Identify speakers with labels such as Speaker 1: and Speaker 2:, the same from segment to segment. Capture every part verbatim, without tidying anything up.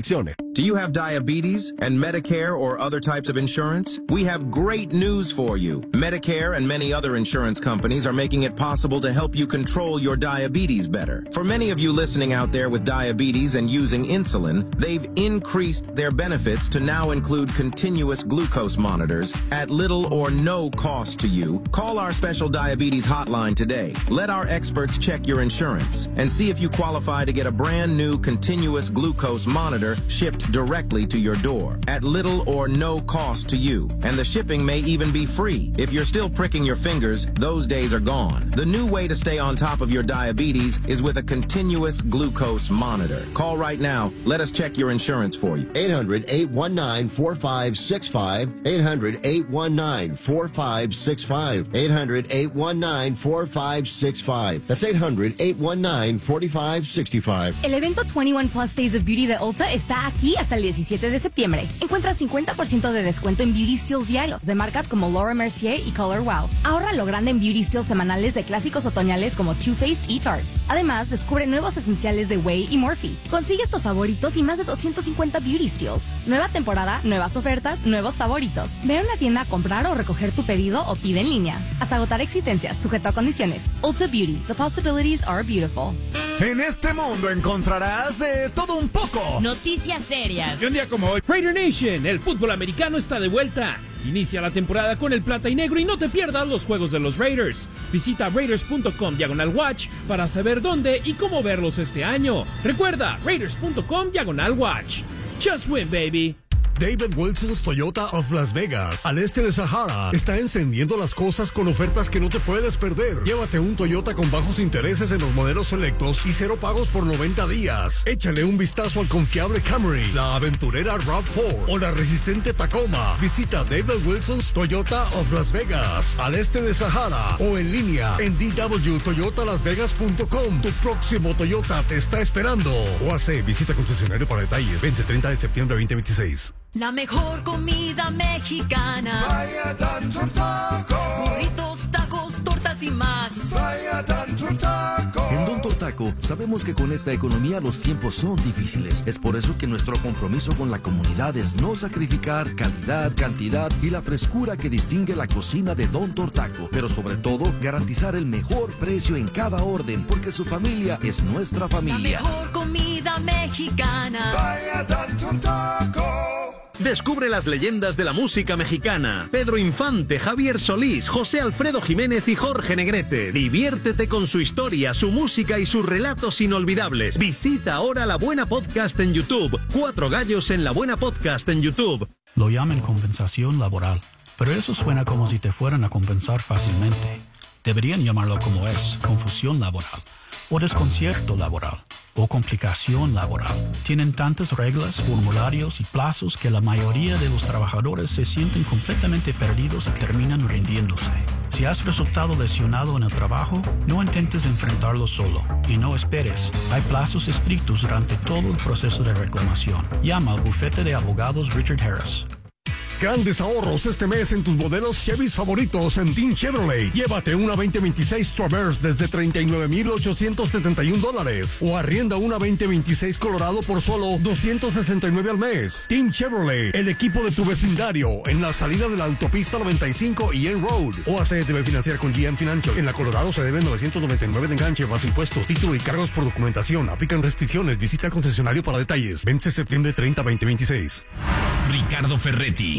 Speaker 1: restricciones.
Speaker 2: Do you have diabetes and Medicare or other types of insurance? We have great news for you. Medicare and many other insurance companies are making it possible to help you control your diabetes better. For many of you listening out there with diabetes and using insulin, they've increased their benefits to now include continuous glucose monitors at little or no cost to you. Call our special diabetes hotline today. Let our experts check your insurance and see if you qualify to get a brand new continuous glucose monitor shipped directly to your door at little or no cost to you. And the shipping may even be free. If you're still pricking your fingers, those days are gone. The new way to stay on top of your diabetes is with a continuous glucose monitor. Call right now. Let us check your insurance for you.
Speaker 3: eight hundred, eight one nine, four five six five. eight hundred, eight one nine, four five six five. eight hundred, eight one nine, four five six five. That's eight hundred, eight one nine, four five six five.
Speaker 4: El evento twenty-one Plus Days of Beauty de Ulta está aquí hasta el diecisiete de septiembre. Encuentra cincuenta por ciento de descuento en Beauty Steals diarios de marcas como Laura Mercier y Color Wow. Ahorra lo grande en Beauty Steals semanales de clásicos otoñales como Too Faced y Tarte. Además, descubre nuevos esenciales de Way y Morphe. Consigue estos favoritos y más de doscientos cincuenta Beauty Steals. Nueva temporada, nuevas ofertas, nuevos favoritos. Ve a una tienda a comprar o recoger tu pedido o pide en línea. Hasta agotar existencias, sujeto a condiciones. Ulta Beauty. The possibilities are beautiful.
Speaker 5: En este mundo encontrarás de todo un poco.
Speaker 6: Noticias serias.
Speaker 7: Y un día como hoy,
Speaker 8: Raider Nation, el fútbol americano está de vuelta. Inicia la temporada con el plata y negro y no te pierdas los juegos de los Raiders. Visita raiders punto com diagonal watch para saber dónde y cómo verlos este año. Recuerda, raiders punto com diagonal watch. Just win, baby.
Speaker 1: David Wilson's Toyota of Las Vegas, al este de Sahara, está encendiendo las cosas con ofertas que no te puedes perder. Llévate un Toyota con bajos intereses en los modelos selectos y cero pagos por noventa días. Échale un vistazo al confiable Camry, la aventurera RAV cuatro o la resistente Tacoma. Visita David Wilson's Toyota of Las Vegas, al este de Sahara, o en línea en d w toyota las vegas punto com. Tu próximo Toyota te está esperando. O hace visita concesionario para detalles. Vence treinta de septiembre de veinte veintiséis.
Speaker 6: La mejor comida mexicana.
Speaker 5: Vaya Don Taco.
Speaker 6: Burritos, tacos, tortas y más.
Speaker 5: Vaya Don Taco.
Speaker 9: En Don Taco sabemos que con esta economía los tiempos son difíciles. Es por eso que nuestro compromiso con la comunidad es no sacrificar calidad, cantidad y la frescura que distingue la cocina de Don Taco. Pero sobre todo, garantizar el mejor precio en cada orden, porque su familia es nuestra familia.
Speaker 6: La mejor comida mexicana.
Speaker 5: Vaya Don Taco.
Speaker 10: Descubre las leyendas de la música mexicana. Pedro Infante, Javier Solís, José Alfredo Jiménez y Jorge Negrete. Diviértete con su historia, su música y sus relatos inolvidables. Visita ahora La Buena Podcast en YouTube. Cuatro gallos en La Buena Podcast en YouTube.
Speaker 11: Lo llaman compensación laboral, pero eso suena como si te fueran a compensar fácilmente. Deberían llamarlo como es, confusión laboral, o desconcierto laboral, o complicación laboral. Tienen tantas reglas, formularios y plazos que la mayoría de los trabajadores se sienten completamente perdidos y terminan rindiéndose. Si has resultado lesionado en el trabajo, no intentes enfrentarlo solo y no esperes. Hay plazos estrictos durante todo el proceso de reclamación. Llama al bufete de abogados Richard Harris.
Speaker 1: Grandes ahorros este mes en tus modelos Chevys favoritos en Team Chevrolet. Llévate una veinte veintiséis Traverse desde treinta y nueve mil ochocientos setenta y un dólares. O arrienda una veinte veintiséis Colorado por solo doscientos sesenta y nueve al mes. Team Chevrolet, el equipo de tu vecindario, en la salida de la autopista noventa y cinco y N Road. O A C debe financiar con G M Financial. En la Colorado se deben novecientos noventa y nueve de enganche, más impuestos, título y cargos por documentación. Aplican restricciones. Visita el concesionario para detalles. Vence septiembre treinta, veinte veintiséis.
Speaker 12: Ricardo Ferretti.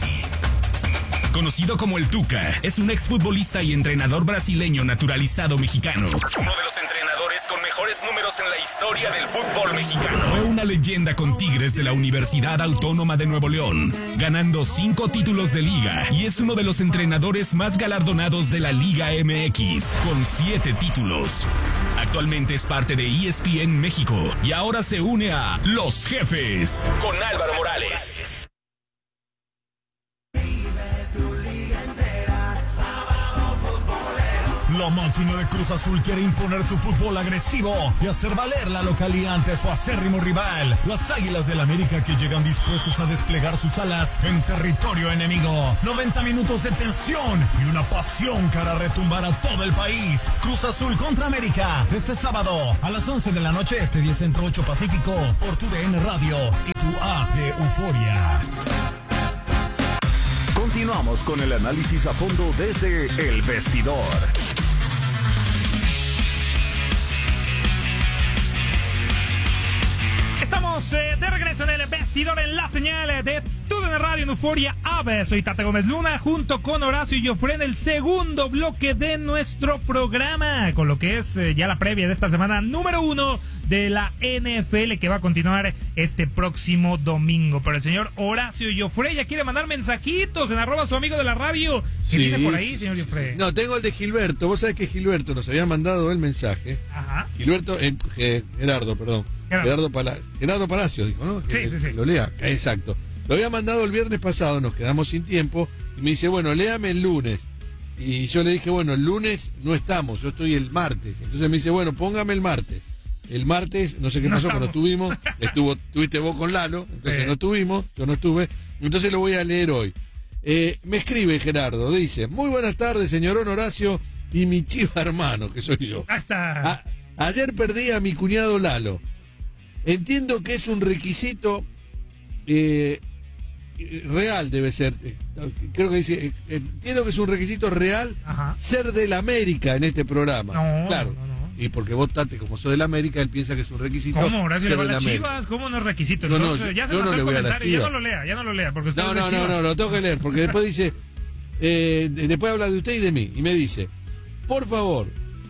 Speaker 12: Conocido como el Tuca, es un exfutbolista y entrenador brasileño naturalizado mexicano. Uno de los entrenadores con mejores números en la historia del fútbol mexicano. Fue una leyenda con Tigres de la Universidad Autónoma de Nuevo León, ganando cinco títulos de liga, y es uno de los entrenadores más galardonados de la Liga M X, con siete títulos. Actualmente es parte de E S P N México y ahora se une a Los Jefes con Álvaro Morales.
Speaker 13: La máquina de Cruz Azul quiere imponer su fútbol agresivo y hacer valer la localidad ante su acérrimo rival, las Águilas del América, que llegan dispuestos a desplegar sus alas en territorio enemigo. noventa minutos de tensión y una pasión que hará retumbar a todo el país. Cruz Azul contra América, este sábado a las once de la noche, este diez centro, ocho pacífico, por tu D N Radio. exclusiva de Euforia.
Speaker 5: Continuamos con el análisis a fondo desde El Vestidor.
Speaker 7: Estamos eh, de regreso en El Vestidor en la señal de Todo en Radio en Euforia A B. Soy Tata Gómez Luna junto con Horacio Joffre en el segundo bloque de nuestro programa, con lo que es eh, ya la previa de esta semana número uno de la N F L, que va a continuar este próximo domingo. Pero el señor Horacio Joffre ya quiere mandar mensajitos en arroba su amigo de la radio. ¿Qué
Speaker 14: Sí.
Speaker 7: viene por ahí, señor Joffre?
Speaker 14: No, tengo el de Gilberto. Vos sabés que Gilberto nos había mandado el mensaje.
Speaker 7: Ajá.
Speaker 14: Gilberto, eh, eh, Gerardo, perdón.
Speaker 7: Gerardo.
Speaker 14: Gerardo, Pala- Gerardo Palacio, dijo, ¿no?
Speaker 7: Sí,
Speaker 14: Que-
Speaker 7: sí, sí.
Speaker 14: que Lo lea. Exacto. Lo había mandado el viernes pasado, nos quedamos sin tiempo. Y me dice, bueno, léame el lunes. Y yo le dije, bueno, el lunes no estamos, yo estoy el martes. Entonces me dice, bueno, póngame el martes. El martes, no sé qué
Speaker 7: No
Speaker 14: pasó,
Speaker 7: estamos.
Speaker 14: pero tuvimos, estuvo, tuviste vos con Lalo, entonces
Speaker 7: Sí.
Speaker 14: no tuvimos, yo no estuve, entonces lo voy a leer hoy. Eh, me escribe Gerardo, dice, muy buenas tardes, señorón Horacio y mi chiva hermano, que soy yo.
Speaker 7: Ahí está.
Speaker 14: A- ayer perdí a mi cuñado Lalo. Entiendo que es un requisito eh, real, debe ser. eh, Creo que dice, eh, entiendo que es un requisito real
Speaker 7: Ajá.
Speaker 14: ser del América en este programa.
Speaker 7: No,
Speaker 14: claro.
Speaker 7: no, no.
Speaker 14: Y porque vos, Tate, como sos del América, él piensa que es un requisito.
Speaker 7: ¿Cómo, Horacio?
Speaker 14: ser
Speaker 7: ¿Le va a
Speaker 14: del
Speaker 7: las
Speaker 14: América.
Speaker 7: Chivas? ¿Cómo no es requisito?
Speaker 14: No, no,
Speaker 7: Entonces,
Speaker 14: yo-
Speaker 7: ya se
Speaker 14: yo no
Speaker 7: mandó
Speaker 14: le
Speaker 7: el
Speaker 14: voy a las
Speaker 7: comentario. Ya
Speaker 14: Chivas.
Speaker 7: no lo lea, ya no lo lea, porque usted
Speaker 14: No,
Speaker 7: es de
Speaker 14: no, no,
Speaker 7: Chivas.
Speaker 14: no, lo tengo que leer, porque después dice, eh, de- después habla de usted y de mí, y me dice, por favor,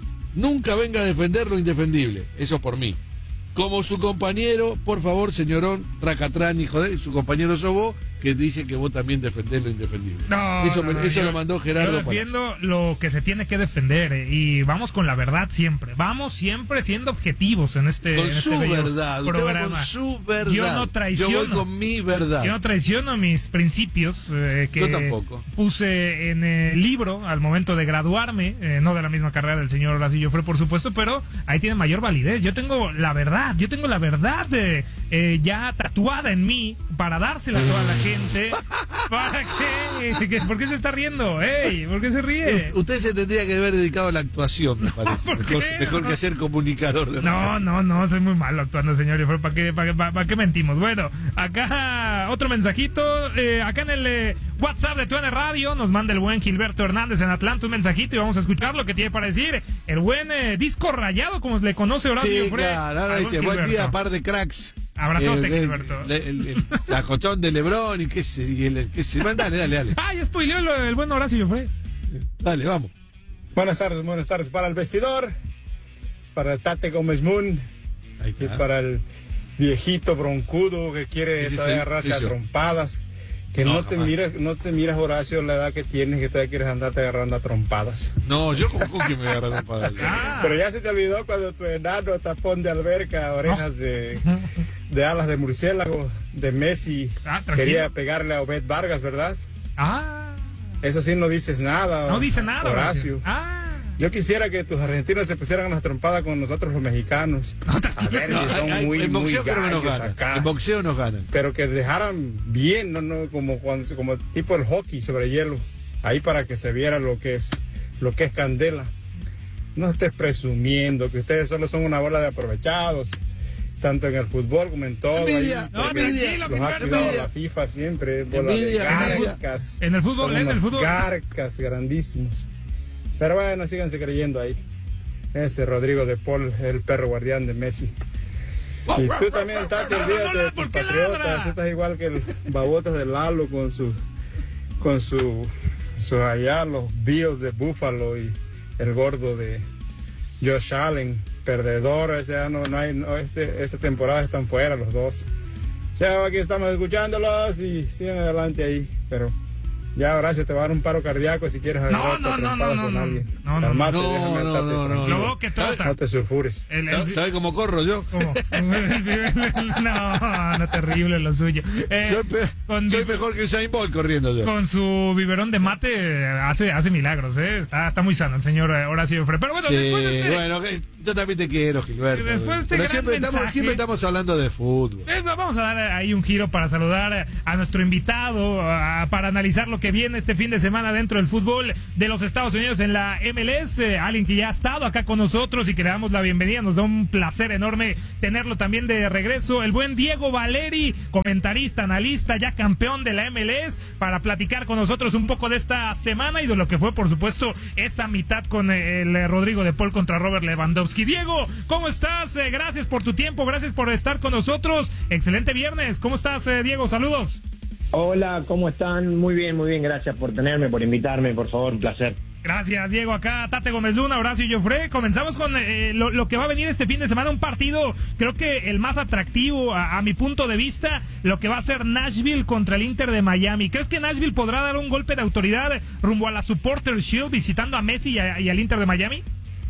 Speaker 14: nunca venga a defender lo indefendible, eso por mí. Como su compañero, por favor, señorón Tracatrán, hijo de su compañero sos vos, que dice que vos también defendés lo indefendible.
Speaker 7: No,
Speaker 14: eso
Speaker 7: no,
Speaker 14: me-
Speaker 7: no,
Speaker 14: eso
Speaker 7: yo-
Speaker 14: lo mandó Gerardo.
Speaker 7: Yo defiendo lo que se tiene que defender eh, y vamos con la verdad siempre. Vamos siempre siendo objetivos en este,
Speaker 14: Con
Speaker 7: en este
Speaker 14: su
Speaker 7: bello
Speaker 14: verdad, usted va
Speaker 7: programa.
Speaker 14: con su verdad.
Speaker 7: Yo no traiciono.
Speaker 14: Yo voy con mi verdad.
Speaker 7: Yo no traiciono mis principios eh, que
Speaker 14: Yo tampoco.
Speaker 7: puse en el libro al momento de graduarme, eh, no de la misma carrera del señor Horacio Joffre, por supuesto, pero ahí tiene mayor validez. Yo tengo la verdad, yo tengo la verdad eh, eh, ya tatuada en mí para dársela a toda la gente. ¿Para qué? ¿Qué? ¿Por qué se está riendo? Ey, ¿por qué se ríe?
Speaker 14: U- Usted se tendría que haber dedicado a la actuación, me parece.
Speaker 7: ¿por
Speaker 14: Mejor,
Speaker 7: qué?
Speaker 14: mejor que ser comunicador de
Speaker 7: No, no, no, soy muy malo actuando, señor. Joffre. ¿Para qué, para, qué- para- para qué mentimos? Bueno, acá otro mensajito. eh, acá en el eh, WhatsApp de Tuene Radio nos manda el buen Gilberto Hernández en Atlanta un mensajito y vamos a escuchar lo que tiene para decir. El buen eh, disco rayado, como le conoce Horacio
Speaker 14: Sí,
Speaker 7: Joffre.
Speaker 14: claro, ahora
Speaker 7: al
Speaker 14: dice,
Speaker 7: buen
Speaker 14: buen día,
Speaker 7: Gilberto.
Speaker 14: par de cracks.
Speaker 7: Abrazote,
Speaker 14: Eh, el-
Speaker 7: Gilberto.
Speaker 14: El, el, el sacotón de Lebrón y qué se, y el, qué se, dale, dale, dale.
Speaker 7: Ah, ya spoileó el, el buen Horacio Joffre.
Speaker 14: Dale, vamos.
Speaker 15: Buenas tardes, buenas tardes para el vestidor, para el Tate Gómez Moon
Speaker 14: Ahí
Speaker 15: y
Speaker 14: está.
Speaker 15: para el viejito broncudo que quiere
Speaker 14: Ese
Speaker 15: todavía
Speaker 14: soy-
Speaker 15: agarrarse
Speaker 14: soy
Speaker 15: a
Speaker 14: yo.
Speaker 15: trompadas. Que
Speaker 14: No,
Speaker 15: no, te
Speaker 14: jamás.
Speaker 15: miras, no te miras, Horacio, la edad que tienes, que todavía quieres andarte agarrando a trompadas.
Speaker 14: No, yo con, con que me voy a agarrar para
Speaker 15: Pero ya se te olvidó cuando tu enano tapón de alberca, orejas de, de alas de murciélago, de Messi,
Speaker 7: Ah, tranquilo.
Speaker 15: quería pegarle a Obed Vargas, ¿verdad?
Speaker 7: Ah,
Speaker 15: Eso sí no dices nada.
Speaker 7: no dice nada,
Speaker 15: Horacio.
Speaker 7: Horacio. Ah.
Speaker 15: Yo quisiera que tus argentinos se pusieran a las trompadas con nosotros los mexicanos. A ver
Speaker 14: No,
Speaker 15: si son
Speaker 14: hay- hay-
Speaker 15: muy,
Speaker 14: en
Speaker 15: muy
Speaker 14: boxeo creo que nos
Speaker 15: gallos
Speaker 14: ganan.
Speaker 15: acá.
Speaker 14: En boxeo nos ganan.
Speaker 15: Pero que dejaran bien, no, no, como cuando, como tipo el hockey sobre hielo. Ahí para que se viera lo que es, lo que es candela. No estés presumiendo que ustedes solo son una bola de aprovechados. Tanto en el fútbol como en todo.
Speaker 14: Envidia,
Speaker 15: ahí,
Speaker 14: no,
Speaker 15: porque
Speaker 14: envidia,
Speaker 15: los ha
Speaker 14: envidia.
Speaker 15: cuidado la FIFA siempre. Bola de
Speaker 14: Envidia, envidia.
Speaker 15: garcas.
Speaker 7: En el fútbol,
Speaker 15: Son
Speaker 7: en el
Speaker 15: unos
Speaker 7: fútbol.
Speaker 15: garcas grandísimos. Pero bueno, síganse creyendo ahí. Ese Rodrigo de Paul, el perro guardián de Messi. Y tú también, Tati, olvídate de tus patriotas. Tú estás igual que el babotas de Lalo con su, con su, su allá, los Bills de Buffalo y el gordo de Josh Allen, perdedor. O sea, no, no hay, no, este, esta temporada están fuera los dos. O sea, aquí estamos escuchándolos y siguen adelante ahí, pero ya Horacio te va a dar un paro cardíaco si quieres
Speaker 7: No,
Speaker 15: agarrarte
Speaker 7: no,
Speaker 15: a
Speaker 7: no,
Speaker 15: trompadas
Speaker 7: no,
Speaker 15: con
Speaker 7: no,
Speaker 15: alguien.
Speaker 7: no, no,
Speaker 15: Calmate,
Speaker 14: no,
Speaker 15: déjame
Speaker 14: no,
Speaker 15: estarte
Speaker 14: no, no,
Speaker 15: tranquilo.
Speaker 7: Luego que trata.
Speaker 15: No te sulfures.
Speaker 7: El- el-
Speaker 14: ¿Sabe, sabe cómo corro yo?
Speaker 7: ¿Cómo? No, no, terrible lo suyo. Eh,
Speaker 14: soy, pe-
Speaker 7: con,
Speaker 14: soy mejor que Usain Bolt corriendo yo.
Speaker 7: con su biberón de mate hace, hace milagros, ¿eh? Está, está muy sano el señor eh, Horacio Joffre. Pero bueno,
Speaker 14: Sí,
Speaker 7: después de este,
Speaker 14: bueno, que- yo también te quiero, Gilberto.
Speaker 7: Después de este
Speaker 14: Pero
Speaker 7: gran
Speaker 14: siempre estamos,
Speaker 7: mensaje-
Speaker 14: siempre estamos hablando de fútbol.
Speaker 7: eh, vamos a dar ahí un giro para saludar a nuestro invitado, a- para analizar lo que que viene este fin de semana dentro del fútbol de los Estados Unidos en la M L S. Eh, alguien que ya ha estado acá con nosotros y que le damos la bienvenida. Nos da un placer enorme tenerlo también de regreso. El buen Diego Valeri, comentarista, analista, ya campeón de la M L S, para platicar con nosotros un poco de esta semana y de lo que fue, por supuesto, esa mitad con el Rodrigo de Paul contra Robert Lewandowski. Diego, ¿cómo estás? Eh, gracias por tu tiempo, gracias por estar con nosotros. Excelente viernes. ¿Cómo estás, eh, Diego? Saludos.
Speaker 16: Hola, ¿cómo están? Muy bien, muy bien. Gracias por tenerme, por invitarme, por favor, un placer.
Speaker 7: Gracias, Diego. Acá Tate Gómez Luna, Horacio Joffre. Comenzamos con eh, lo, lo que va a venir este fin de semana. Un partido, creo que el más atractivo a, a mi punto de vista, lo que va a ser Nashville contra el Inter de Miami. ¿Crees que Nashville podrá dar un golpe de autoridad rumbo a la Supporter Shield visitando a Messi y, a, y al Inter de Miami?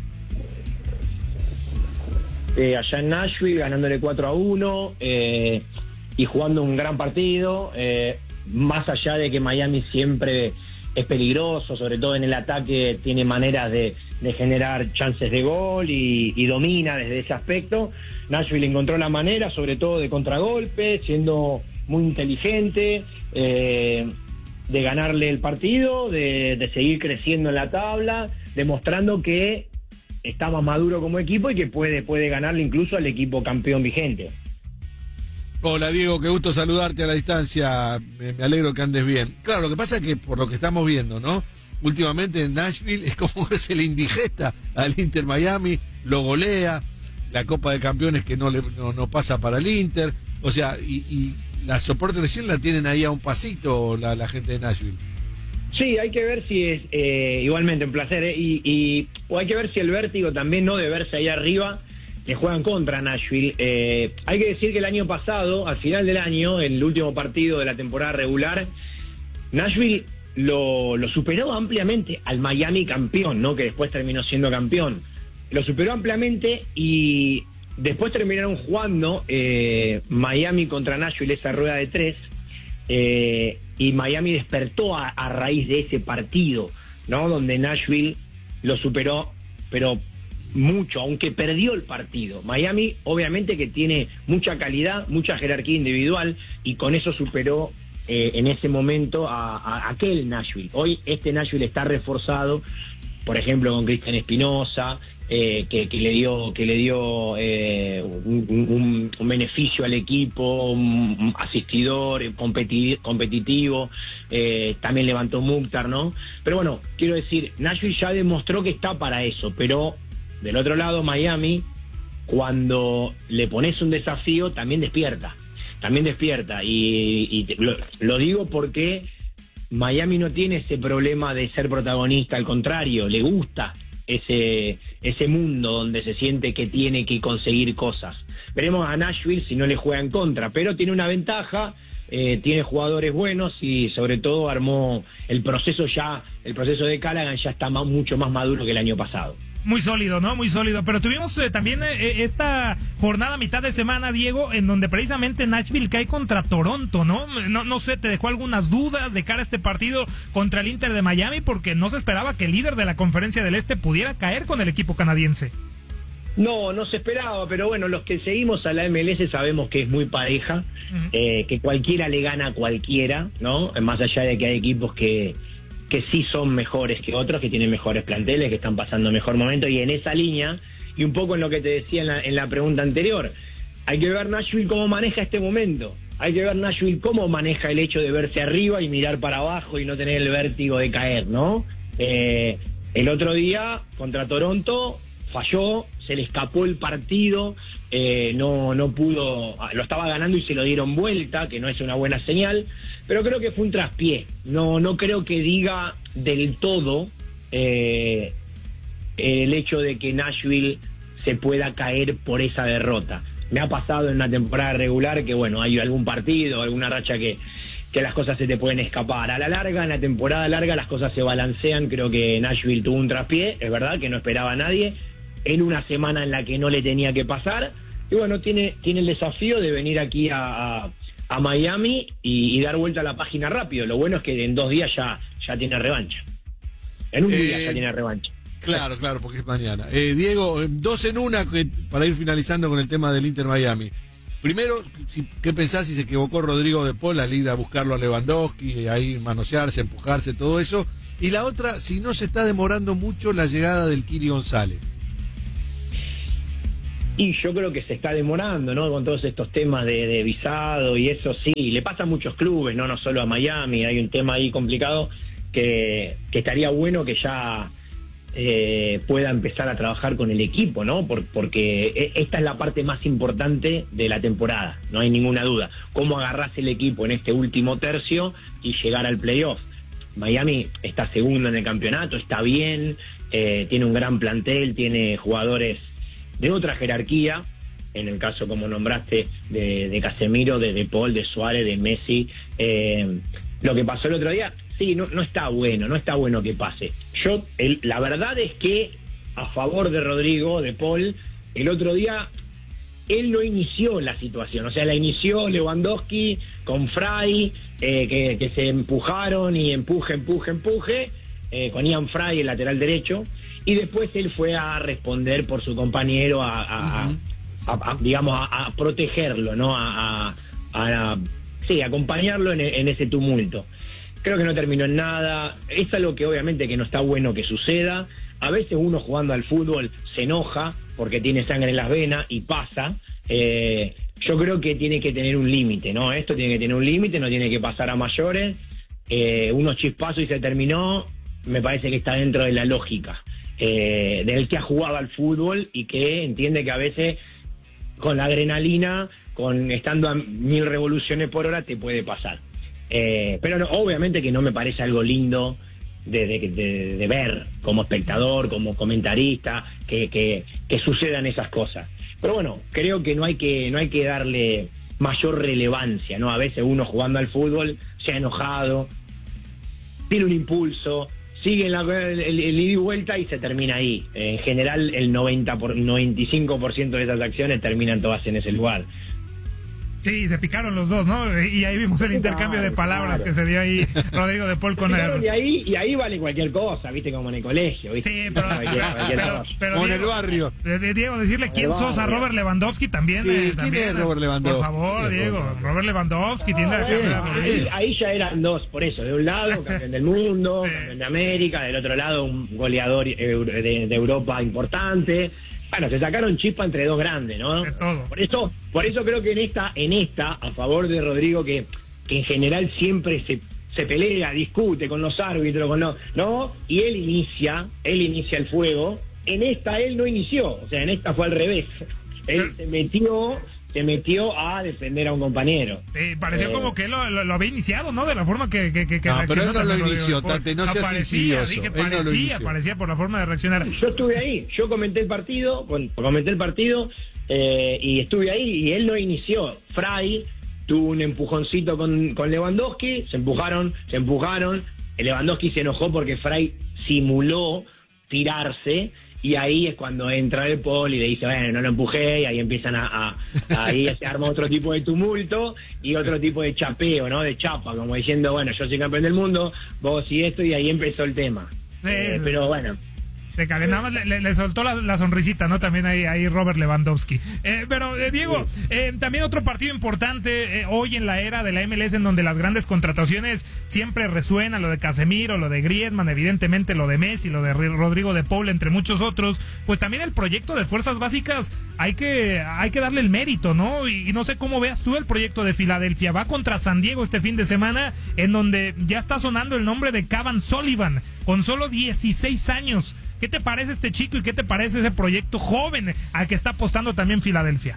Speaker 16: Eh, allá en Nashville, ganándole cuatro a uno eh, y jugando un gran partido. Eh, más allá de que Miami siempre es peligroso, sobre todo en el ataque, tiene maneras de, de generar chances de gol y, y domina desde ese aspecto. Nashville encontró la manera, sobre todo de contragolpe, siendo muy inteligente, eh, de ganarle el partido, de, de seguir creciendo en la tabla, demostrando que está más maduro como equipo y que puede, puede ganarle incluso al equipo campeón vigente.
Speaker 14: Hola Diego, qué gusto saludarte a la distancia, me, me alegro que andes bien. Claro, lo que pasa es que por lo que estamos viendo, ¿no? Últimamente en Nashville es como que se le indigesta al Inter Miami, lo golea, la Copa de Campeones que no, le, no, no pasa para el Inter, o sea, y, y la soporte recién la tienen ahí a un pasito la, la gente de Nashville.
Speaker 16: Sí, hay que ver si es, eh, igualmente un placer, eh, y, y o hay que ver si el vértigo también, no de verse ahí arriba, le juegan contra Nashville. Eh, hay que decir que el año pasado, al final del año, el último partido de la temporada regular, Nashville lo, lo superó ampliamente al Miami campeón, ¿no? Que después terminó siendo campeón. Lo superó ampliamente y después terminaron jugando eh, Miami contra Nashville, esa rueda de tres, eh, y Miami despertó a, a raíz de ese partido, ¿no? Donde Nashville lo superó, pero mucho, aunque perdió el partido. Miami, obviamente, que tiene mucha calidad, mucha jerarquía individual, y con eso superó eh, en ese momento a, a aquel Nashville. Hoy este Nashville está reforzado, por ejemplo, con Cristian Espinosa, eh, que, que le dio que le dio eh, un, un, un beneficio al equipo, un, un asistidor competi- competitivo, eh, también levantó Mukhtar, ¿no? Pero bueno, quiero decir, Nashville ya demostró que está para eso, pero del otro lado, Miami, cuando le pones un desafío, también despierta, también despierta, y, y te, lo, lo digo porque Miami no tiene ese problema de ser protagonista, al contrario, le gusta ese ese mundo donde se siente que tiene que conseguir cosas. Veremos a Nashville si no le juega en contra, pero tiene una ventaja, eh, tiene jugadores buenos y sobre todo armó el proceso ya, el proceso de Callaghan ya está más, mucho más maduro que el año pasado.
Speaker 7: Muy sólido, ¿no? Muy sólido. Pero tuvimos eh, también eh, esta jornada mitad de semana, Diego, en donde precisamente Nashville cae contra Toronto, ¿no? No, no sé, ¿te dejó algunas dudas de cara a este partido contra el Inter de Miami? Porque no se esperaba que el líder de la Conferencia del Este pudiera caer con el equipo canadiense.
Speaker 16: No, no se esperaba, pero bueno, los que seguimos a la M L S sabemos que es muy pareja, uh-huh. eh, que cualquiera le gana a cualquiera, ¿no? Más allá de que hay equipos que... que sí son mejores que otros, que tienen mejores planteles, que están pasando mejor momento, y en esa línea, y un poco en lo que te decía en la, en la pregunta anterior, hay que ver Nashville cómo maneja este momento, hay que ver Nashville cómo maneja el hecho de verse arriba y mirar para abajo y no tener el vértigo de caer, ¿no? Eh, el otro día, contra Toronto, falló, se le escapó el partido, eh, no, no pudo, lo estaba ganando y se lo dieron vuelta, que no es una buena señal, pero creo que fue un traspié, no, no creo que diga del todo eh, el hecho de que Nashville se pueda caer por esa derrota. Me ha pasado en una temporada regular que, bueno, hay algún partido, alguna racha que, que las cosas se te pueden escapar. A la larga, en la temporada larga, las cosas se balancean. Creo que Nashville tuvo un traspié, es verdad, que no esperaba a nadie, en una semana en la que no le tenía que pasar. Y bueno, tiene, tiene el desafío de venir aquí a, a, a Miami y, y dar vuelta a la página rápido. Lo bueno es que en dos días ya, ya tiene revancha. En un eh... día ya tiene revancha.
Speaker 14: Claro, claro, porque es mañana. Eh, Diego, dos en una, que, para ir finalizando con el tema del Inter Miami. primero, si, ¿qué pensás si se equivocó Rodrigo de Paul al ir a buscarlo a Lewandowski, a ir manosearse, empujarse, todo eso? Y la otra, si no se está demorando mucho la llegada del Kili González.
Speaker 16: Y yo creo que se está demorando, ¿no? Con todos estos temas de, de visado y eso, sí, le pasa a muchos clubes, no no solo a Miami, hay un tema ahí complicado que, que estaría bueno que ya eh, pueda empezar a trabajar con el equipo, ¿no? Por, porque esta es la parte más importante de la temporada, no hay ninguna duda. Cómo agarrás el equipo en este último tercio y llegar al playoff. Miami está segundo en el campeonato, está bien, eh, tiene un gran plantel, tiene jugadores de otra jerarquía, en el caso como nombraste de, de Casemiro, de, de Paul, de Suárez, de Messi. Eh, lo que pasó el otro día, sí, no, no está bueno, no está bueno que pase. Yo, el, la verdad es que a favor de Rodrigo, de Paul, el otro día él no inició la situación, o sea, la inició Lewandowski con Fray, eh, que, que se empujaron y empuje, empuje, empuje, eh, con Ian Fray, el lateral derecho. Y después él fue a responder por su compañero, a, a, uh-huh. a, a digamos, a, a protegerlo, ¿no? A, a, a sí, acompañarlo en, en ese tumulto. Creo que no terminó en nada. Es algo que obviamente que no está bueno que suceda. A veces uno jugando al fútbol se enoja porque tiene sangre en las venas y pasa. Eh, yo creo que tiene que tener un límite, ¿no? Esto tiene que tener un límite, no tiene que pasar a mayores. Eh, unos chispazos y se terminó, me parece que está dentro de la lógica. Eh, del que ha jugado al fútbol y que entiende que a veces con la adrenalina, con estando a mil revoluciones por hora, te puede pasar. Eh, pero no, obviamente que no me parece algo lindo de, de, de, de ver como espectador, como comentarista, que, que, que sucedan esas cosas. Pero bueno, creo que no hay que no hay que darle mayor relevancia, ¿no? A veces uno jugando al fútbol se ha enojado, tiene un impulso, sigue la, el, el, el ida y vuelta y se termina ahí. En general, el noventa por, noventa y cinco por ciento de esas acciones terminan todas en ese lugar.
Speaker 7: Sí, se picaron los dos, ¿no? Y ahí vimos el intercambio de palabras claro. que se dio ahí Rodrigo de Paul con él.
Speaker 16: Y ahí, y ahí vale cualquier cosa, ¿viste? Como en el colegio, ¿viste?
Speaker 7: Sí, pero... cualquier, cualquier pero, pero
Speaker 14: Diego, en el barrio.
Speaker 7: Diego, decirle quién sos a Robert Lewandowski también.
Speaker 14: Sí,
Speaker 7: eh,
Speaker 14: ¿quién
Speaker 7: también,
Speaker 14: es Robert Lewandowski?
Speaker 7: Por favor, Diego. Robert, Robert Lewandowski no, tiene...
Speaker 16: Bueno, ahí, ahí ya eran dos, por eso. De un lado, campeón del mundo, sí. campeón de América. Del otro lado, un goleador de, de Europa importante. Bueno, se sacaron chispa entre dos grandes, ¿no?
Speaker 7: De todo.
Speaker 16: Por eso, por eso creo que en esta, en esta, a favor de Rodrigo, que, que en general siempre se, se pelea, discute con los árbitros, con los, ¿no? Y él inicia, él inicia el fuego. En esta él no inició, o sea, en esta fue al revés. Él se metió, se metió a defender a un compañero.
Speaker 7: Sí, pareció eh, como que él lo, lo, lo había iniciado, ¿no? De la forma que, que, que
Speaker 14: no, pero él no lo inició, Tate, no seas insidioso.
Speaker 7: Dije, parecía, no parecía por la forma de reaccionar.
Speaker 16: Yo estuve ahí, yo comenté el partido, comenté el partido eh, y estuve ahí y él no inició. Fray tuvo un empujoncito con, con Lewandowski, se empujaron, se empujaron. Lewandowski se enojó porque Fray simuló tirarse. Y ahí es cuando entra el Paul y le dice, bueno, no lo empujé, y ahí empiezan a, a, a ahí se arma otro tipo de tumulto y otro tipo de chapeo, ¿no? De chapa, como diciendo, bueno, yo soy campeón del mundo, vos y esto, y ahí empezó el tema. Sí, eh, pero bueno.
Speaker 7: Se cale, nada más le, le, le soltó la, la sonrisita, ¿no? También ahí, ahí Robert Lewandowski. Eh, pero, eh, Diego, eh, también otro partido importante eh, hoy en la era de la M L S, en donde las grandes contrataciones siempre resuenan, lo de Casemiro, lo de Griezmann, evidentemente lo de Messi, lo de Rodrigo de Paul, entre muchos otros. Pues también el proyecto de Fuerzas Básicas hay que, hay que darle el mérito, ¿no? Y, y no sé cómo veas tú el proyecto de Filadelfia. Va contra San Diego este fin de semana, en donde ya está sonando el nombre de Cavan Sullivan, con solo dieciséis años. ¿Qué te parece este chico y qué te parece ese proyecto joven al que está apostando también Filadelfia?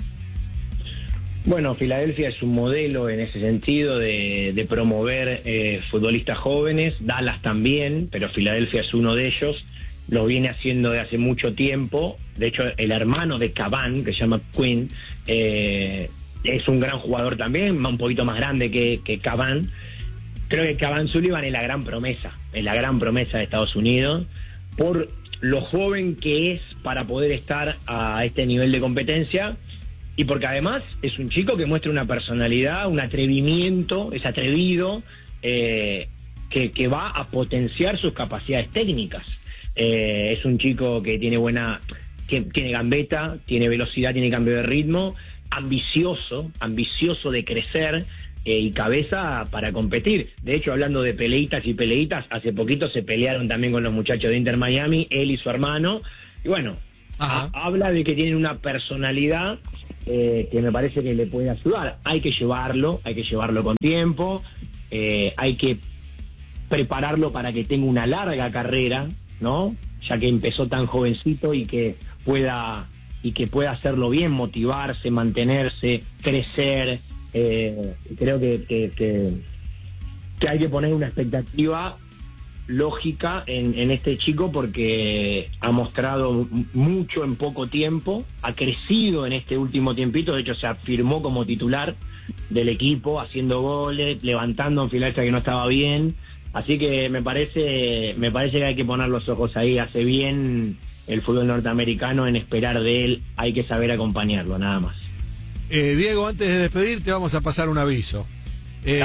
Speaker 16: Bueno, Filadelfia es un modelo en ese sentido de, de promover eh, futbolistas jóvenes. Dallas también, pero Filadelfia es uno de ellos. Lo viene haciendo de hace mucho tiempo. De hecho, el hermano de Cavan, que se llama Quinn, eh, es un gran jugador también, un poquito más grande que, que Cavan. Creo que Cavan Sullivan es la gran promesa, es la gran promesa de Estados Unidos, por lo joven que es para poder estar a este nivel de competencia y porque además es un chico que muestra una personalidad, un atrevimiento, es atrevido, eh, que, que va a potenciar sus capacidades técnicas. Eh, es un chico que tiene buena, que tiene gambeta, tiene velocidad, tiene cambio de ritmo ambicioso, ambicioso de crecer eh, y cabeza para competir. De hecho, hablando de peleitas y peleitas, hace poquito se pelearon también con los muchachos de Inter Miami, él y su hermano, y bueno, a, habla de que tienen una personalidad eh, que me parece que le puede ayudar. Hay que llevarlo, hay que llevarlo con tiempo, eh, hay que prepararlo para que tenga una larga carrera, ¿no? Ya que empezó tan jovencito y que pueda y que pueda hacerlo bien, motivarse, mantenerse, crecer. Eh, creo que, que, que, que hay que poner una expectativa lógica en, en este chico porque ha mostrado mucho en poco tiempo, ha crecido en este último tiempito, de hecho se afirmó como titular del equipo, haciendo goles, levantando en filacha que no estaba bien, así que me parece, me parece que hay que poner los ojos ahí, hace bien el fútbol norteamericano en esperar de él, hay que saber acompañarlo, nada más.
Speaker 14: Eh, Diego, antes de despedirte vamos a pasar un aviso. Eh,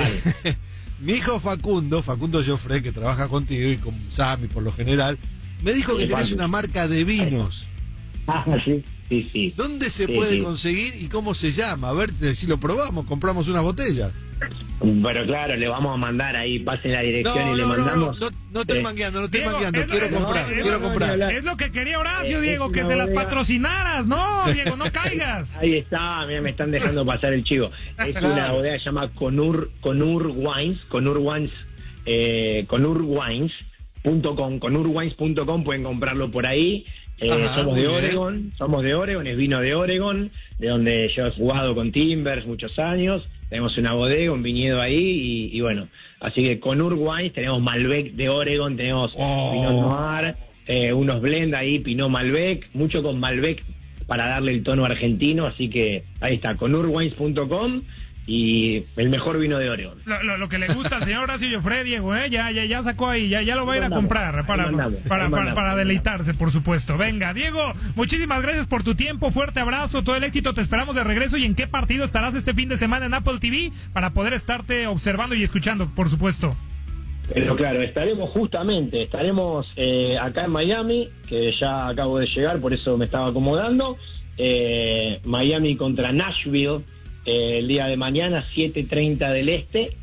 Speaker 14: mi hijo Facundo, Facundo Joffre, que trabaja contigo y con Sammy por lo general, me dijo que tenés una marca de vinos.
Speaker 16: Ah, sí, sí, sí.
Speaker 14: ¿Dónde se
Speaker 16: sí,
Speaker 14: puede
Speaker 16: sí.
Speaker 14: conseguir y cómo se llama? A ver si lo probamos, compramos unas botellas.
Speaker 16: Pero claro, le vamos a mandar ahí, pasen la dirección
Speaker 14: no,
Speaker 16: y le
Speaker 14: no,
Speaker 16: mandamos.
Speaker 14: No, no, no estoy
Speaker 16: eh,
Speaker 14: mangueando, no estoy
Speaker 7: Diego,
Speaker 14: mangueando,
Speaker 7: es
Speaker 14: quiero
Speaker 7: lo-
Speaker 14: comprar,
Speaker 7: no,
Speaker 14: quiero
Speaker 7: no,
Speaker 14: comprar.
Speaker 7: no, Es lo que quería Horacio,
Speaker 16: Eh,
Speaker 7: Diego,
Speaker 16: es
Speaker 7: que
Speaker 16: una
Speaker 7: se las
Speaker 16: bodega.
Speaker 7: patrocinaras. No, Diego, no caigas.
Speaker 16: Ahí está, mira, me están dejando pasar el chivo. Es
Speaker 7: Claro.
Speaker 16: una bodega que se llama Conur, Conur Wines, Conur Wines, eh, Conur Wines punto com, conur wines punto com, pueden comprarlo por ahí. Eh,
Speaker 14: Ajá,
Speaker 16: somos
Speaker 14: muy
Speaker 16: de
Speaker 14: bien.
Speaker 16: Oregon, somos de Oregon, es vino de Oregon, de donde yo he jugado con Timbers muchos años. Tenemos una bodega, un viñedo ahí y, y bueno, así que Conur Wines, tenemos Malbec de Oregon, tenemos
Speaker 14: Oh.
Speaker 16: Pinot Noir, eh, unos blend ahí, Pinot Malbec, mucho con Malbec para darle el tono argentino, así que ahí está, conur wines punto com y el mejor vino de Oregon.
Speaker 7: Lo, lo- lo que le gusta al señor Horacio Joffre, Diego, ¿eh? ya, ya, ya sacó ahí, ya, ya lo va a ir a comprar para,
Speaker 16: Ahí mandamos,
Speaker 7: para,
Speaker 16: ahí
Speaker 7: para,
Speaker 16: mandamos.
Speaker 7: para deleitarse, por supuesto. Venga, Diego, muchísimas gracias por tu tiempo, fuerte abrazo, todo el éxito, te esperamos de regreso. ¿Y en qué partido estarás este fin de semana en Apple T V para poder estarte observando y escuchando, por supuesto?
Speaker 16: Pero claro, estaremos justamente, estaremos eh, acá en Miami, que ya acabo de llegar, por eso me estaba acomodando. Eh, Miami contra Nashville eh, el día de mañana, siete treinta del este,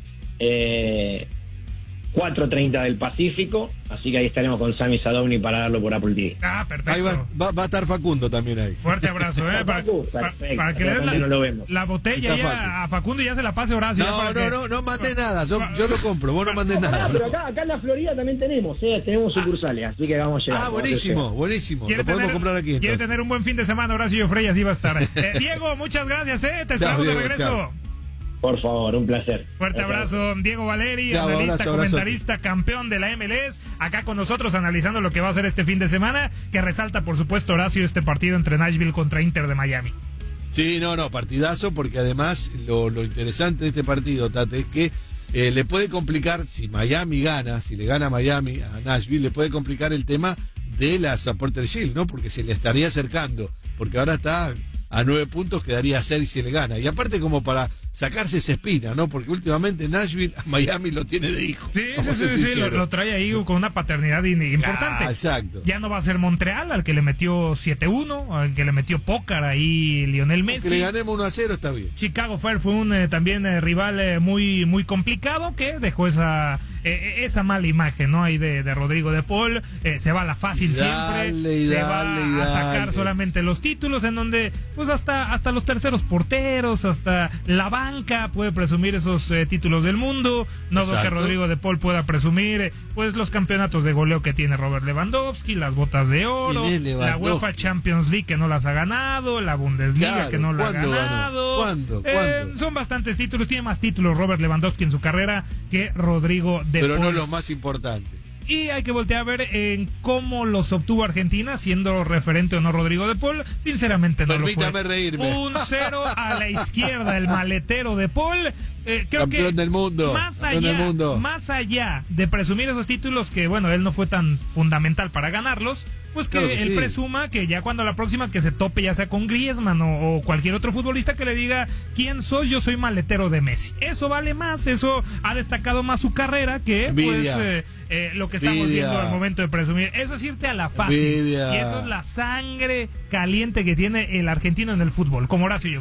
Speaker 16: eh, cuatro treinta del Pacífico, así que ahí estaremos con Sammy Sadowni para darlo por Apple T V.
Speaker 7: Ah, perfecto.
Speaker 14: Ahí va, va, va a estar Facundo también ahí.
Speaker 7: Fuerte abrazo, ¿eh? Para, para- para que le des la,
Speaker 16: no lo vemos.
Speaker 7: la botella
Speaker 14: Está
Speaker 7: ya
Speaker 14: fácil.
Speaker 7: a Facundo y ya se la pase Horacio. ya
Speaker 14: No,
Speaker 7: para
Speaker 14: no,
Speaker 7: que-
Speaker 14: no, no mandé nada, yo, yo lo compro, vos no mandés
Speaker 16: Ah,
Speaker 14: nada.
Speaker 16: pero acá, acá en la Florida también tenemos, eh, tenemos sucursales, así que vamos a llegar.
Speaker 14: Ah,
Speaker 16: vamos a
Speaker 14: buenísimo,
Speaker 16: llegar.
Speaker 14: buenísimo.
Speaker 7: Quiere
Speaker 14: Lo podemos
Speaker 7: tener,
Speaker 14: comprar aquí.
Speaker 7: quiere
Speaker 14: entonces.
Speaker 7: tener un buen fin de semana, Horacio Joffre, y así va a estar. Eh, Diego, muchas gracias, ¿eh? Te esperamos
Speaker 14: Diego,
Speaker 7: de regreso.
Speaker 14: chao.
Speaker 16: Por favor, un placer.
Speaker 7: Fuerte abrazo, Diego Valeri,
Speaker 14: Chao,
Speaker 7: analista,
Speaker 14: abrazo, abrazo.
Speaker 7: comentarista, campeón de la M L S, acá con nosotros analizando lo que va a ser este fin de semana, que resalta, por supuesto, Horacio, este partido entre Nashville contra Inter de Miami.
Speaker 14: Sí, no, no, partidazo, porque además lo, lo interesante de este partido, Tate, es que eh, le puede complicar, si Miami gana, si le gana Miami a Nashville, le puede complicar el tema de la Supporter Shield, ¿no? Porque se le estaría acercando, porque ahora está a nueve puntos, quedaría a seis si le gana. Y aparte como para sacarse esa espina, ¿no? Porque últimamente Nashville a Miami lo tiene de hijo.
Speaker 7: Sí, sí,
Speaker 14: Vamos a
Speaker 7: sí,
Speaker 14: ser
Speaker 7: sí, lo,
Speaker 14: sinceros.
Speaker 7: lo trae ahí con una paternidad in- importante.
Speaker 14: Ah, exacto.
Speaker 7: Ya no va a ser Montreal, al que le metió siete uno, al que le metió pócar ahí Lionel
Speaker 14: Que le
Speaker 7: Messi.
Speaker 14: ganemos uno a cero está bien.
Speaker 7: Chicago Fire fue un eh, también eh, rival eh, muy muy complicado que dejó esa eh, esa mala imagen, ¿no? Ahí de, de Rodrigo de Paul, eh, se va a la fácil
Speaker 14: Y dale,
Speaker 7: siempre,
Speaker 14: y
Speaker 7: se
Speaker 14: dale, y
Speaker 7: va a
Speaker 14: dale.
Speaker 7: sacar solamente los títulos en donde pues hasta hasta los terceros porteros, hasta la banca puede presumir esos eh, títulos del mundo. No veo que
Speaker 14: Exacto.
Speaker 7: Rodrigo de Paul pueda presumir eh, pues los campeonatos de goleo que tiene Robert Lewandowski, las botas de oro,
Speaker 14: ¿Quién es
Speaker 7: la
Speaker 14: Lewandowski?
Speaker 7: UEFA Champions League que no las ha ganado, la Bundesliga
Speaker 14: Claro,
Speaker 7: que no la ha
Speaker 14: ¿cuándo ganó?
Speaker 7: ganado.
Speaker 14: ¿Cuándo?
Speaker 7: Eh,
Speaker 14: ¿Cuándo?
Speaker 7: son bastantes títulos, tiene más títulos Robert Lewandowski en su carrera que Rodrigo de
Speaker 14: Pero no
Speaker 7: Paul.
Speaker 14: los más importantes.
Speaker 7: Y hay que voltear a ver en cómo los obtuvo Argentina, siendo referente o no Rodrigo de Paul. Sinceramente no
Speaker 14: Permítame
Speaker 7: lo fue.
Speaker 14: reírme.
Speaker 7: Un cero a la izquierda, el maletero de Paul. Eh, creo
Speaker 14: Campeón
Speaker 7: que
Speaker 14: del mundo,
Speaker 7: Más
Speaker 14: campeón
Speaker 7: allá,
Speaker 14: del mundo.
Speaker 7: más allá de presumir esos títulos que, bueno, él no fue tan fundamental para ganarlos, pues que,
Speaker 14: Claro que
Speaker 7: él
Speaker 14: sí.
Speaker 7: presuma que ya cuando la próxima que se tope, ya sea con Griezmann o, o cualquier otro futbolista que le diga quién soy, yo soy maletero de Messi. Eso vale más, eso ha destacado más su carrera que
Speaker 14: Envidia.
Speaker 7: pues eh, eh, lo que estamos
Speaker 14: Envidia.
Speaker 7: viendo al momento de presumir. Eso es irte a la fácil.
Speaker 14: Envidia.
Speaker 7: Y eso es la sangre caliente que tiene el argentino en el fútbol, como Horacio Joffre.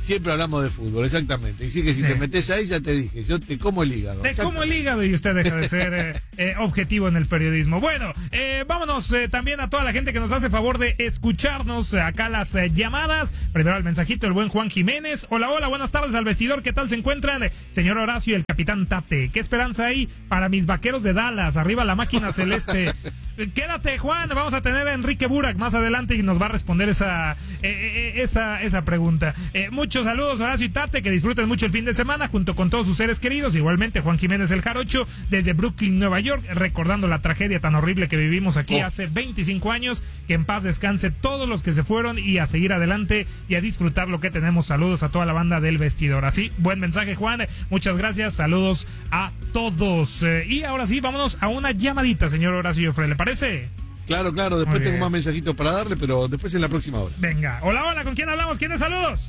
Speaker 14: Siempre hablamos de fútbol, exactamente. Y sí que si sí. te metes ahí, ya te dije, yo te como el hígado.
Speaker 7: Te como el hígado y usted deja de ser eh, eh, objetivo en el periodismo. Bueno, eh, vámonos eh, también a toda la gente que nos hace favor de escucharnos. Acá las eh, llamadas. Primero el mensajito del buen Juan Jiménez. Hola, hola, buenas tardes al vestidor. ¿Qué tal se encuentran? Señor Horacio y el capitán Tate. ¿Qué esperanza hay para mis vaqueros de Dallas? Arriba la máquina celeste. Quédate, Juan, vamos a tener a Enrique Burak más adelante y nos va a responder esa eh, eh, esa esa pregunta. Eh, muchos saludos, Horacio y Tate, que disfruten mucho el fin de semana junto con todos sus seres queridos. Igualmente, Juan Jiménez el Jarocho, desde Brooklyn, Nueva York, recordando la tragedia tan horrible que vivimos aquí oh. hace veinticinco años. Que en paz descanse todos los que se fueron y a seguir adelante y a disfrutar lo que tenemos. Saludos a toda la banda del vestidor. Así, buen mensaje, Juan. Muchas gracias, saludos a todos. Eh, y ahora sí, vámonos a una llamadita, señor Horacio Joffre, ¿le parece?
Speaker 14: Claro, claro, después tengo más mensajitos para darle, pero después en la próxima hora.
Speaker 7: Venga, hola, hola, ¿con quién hablamos? ¿Quiénes saludos?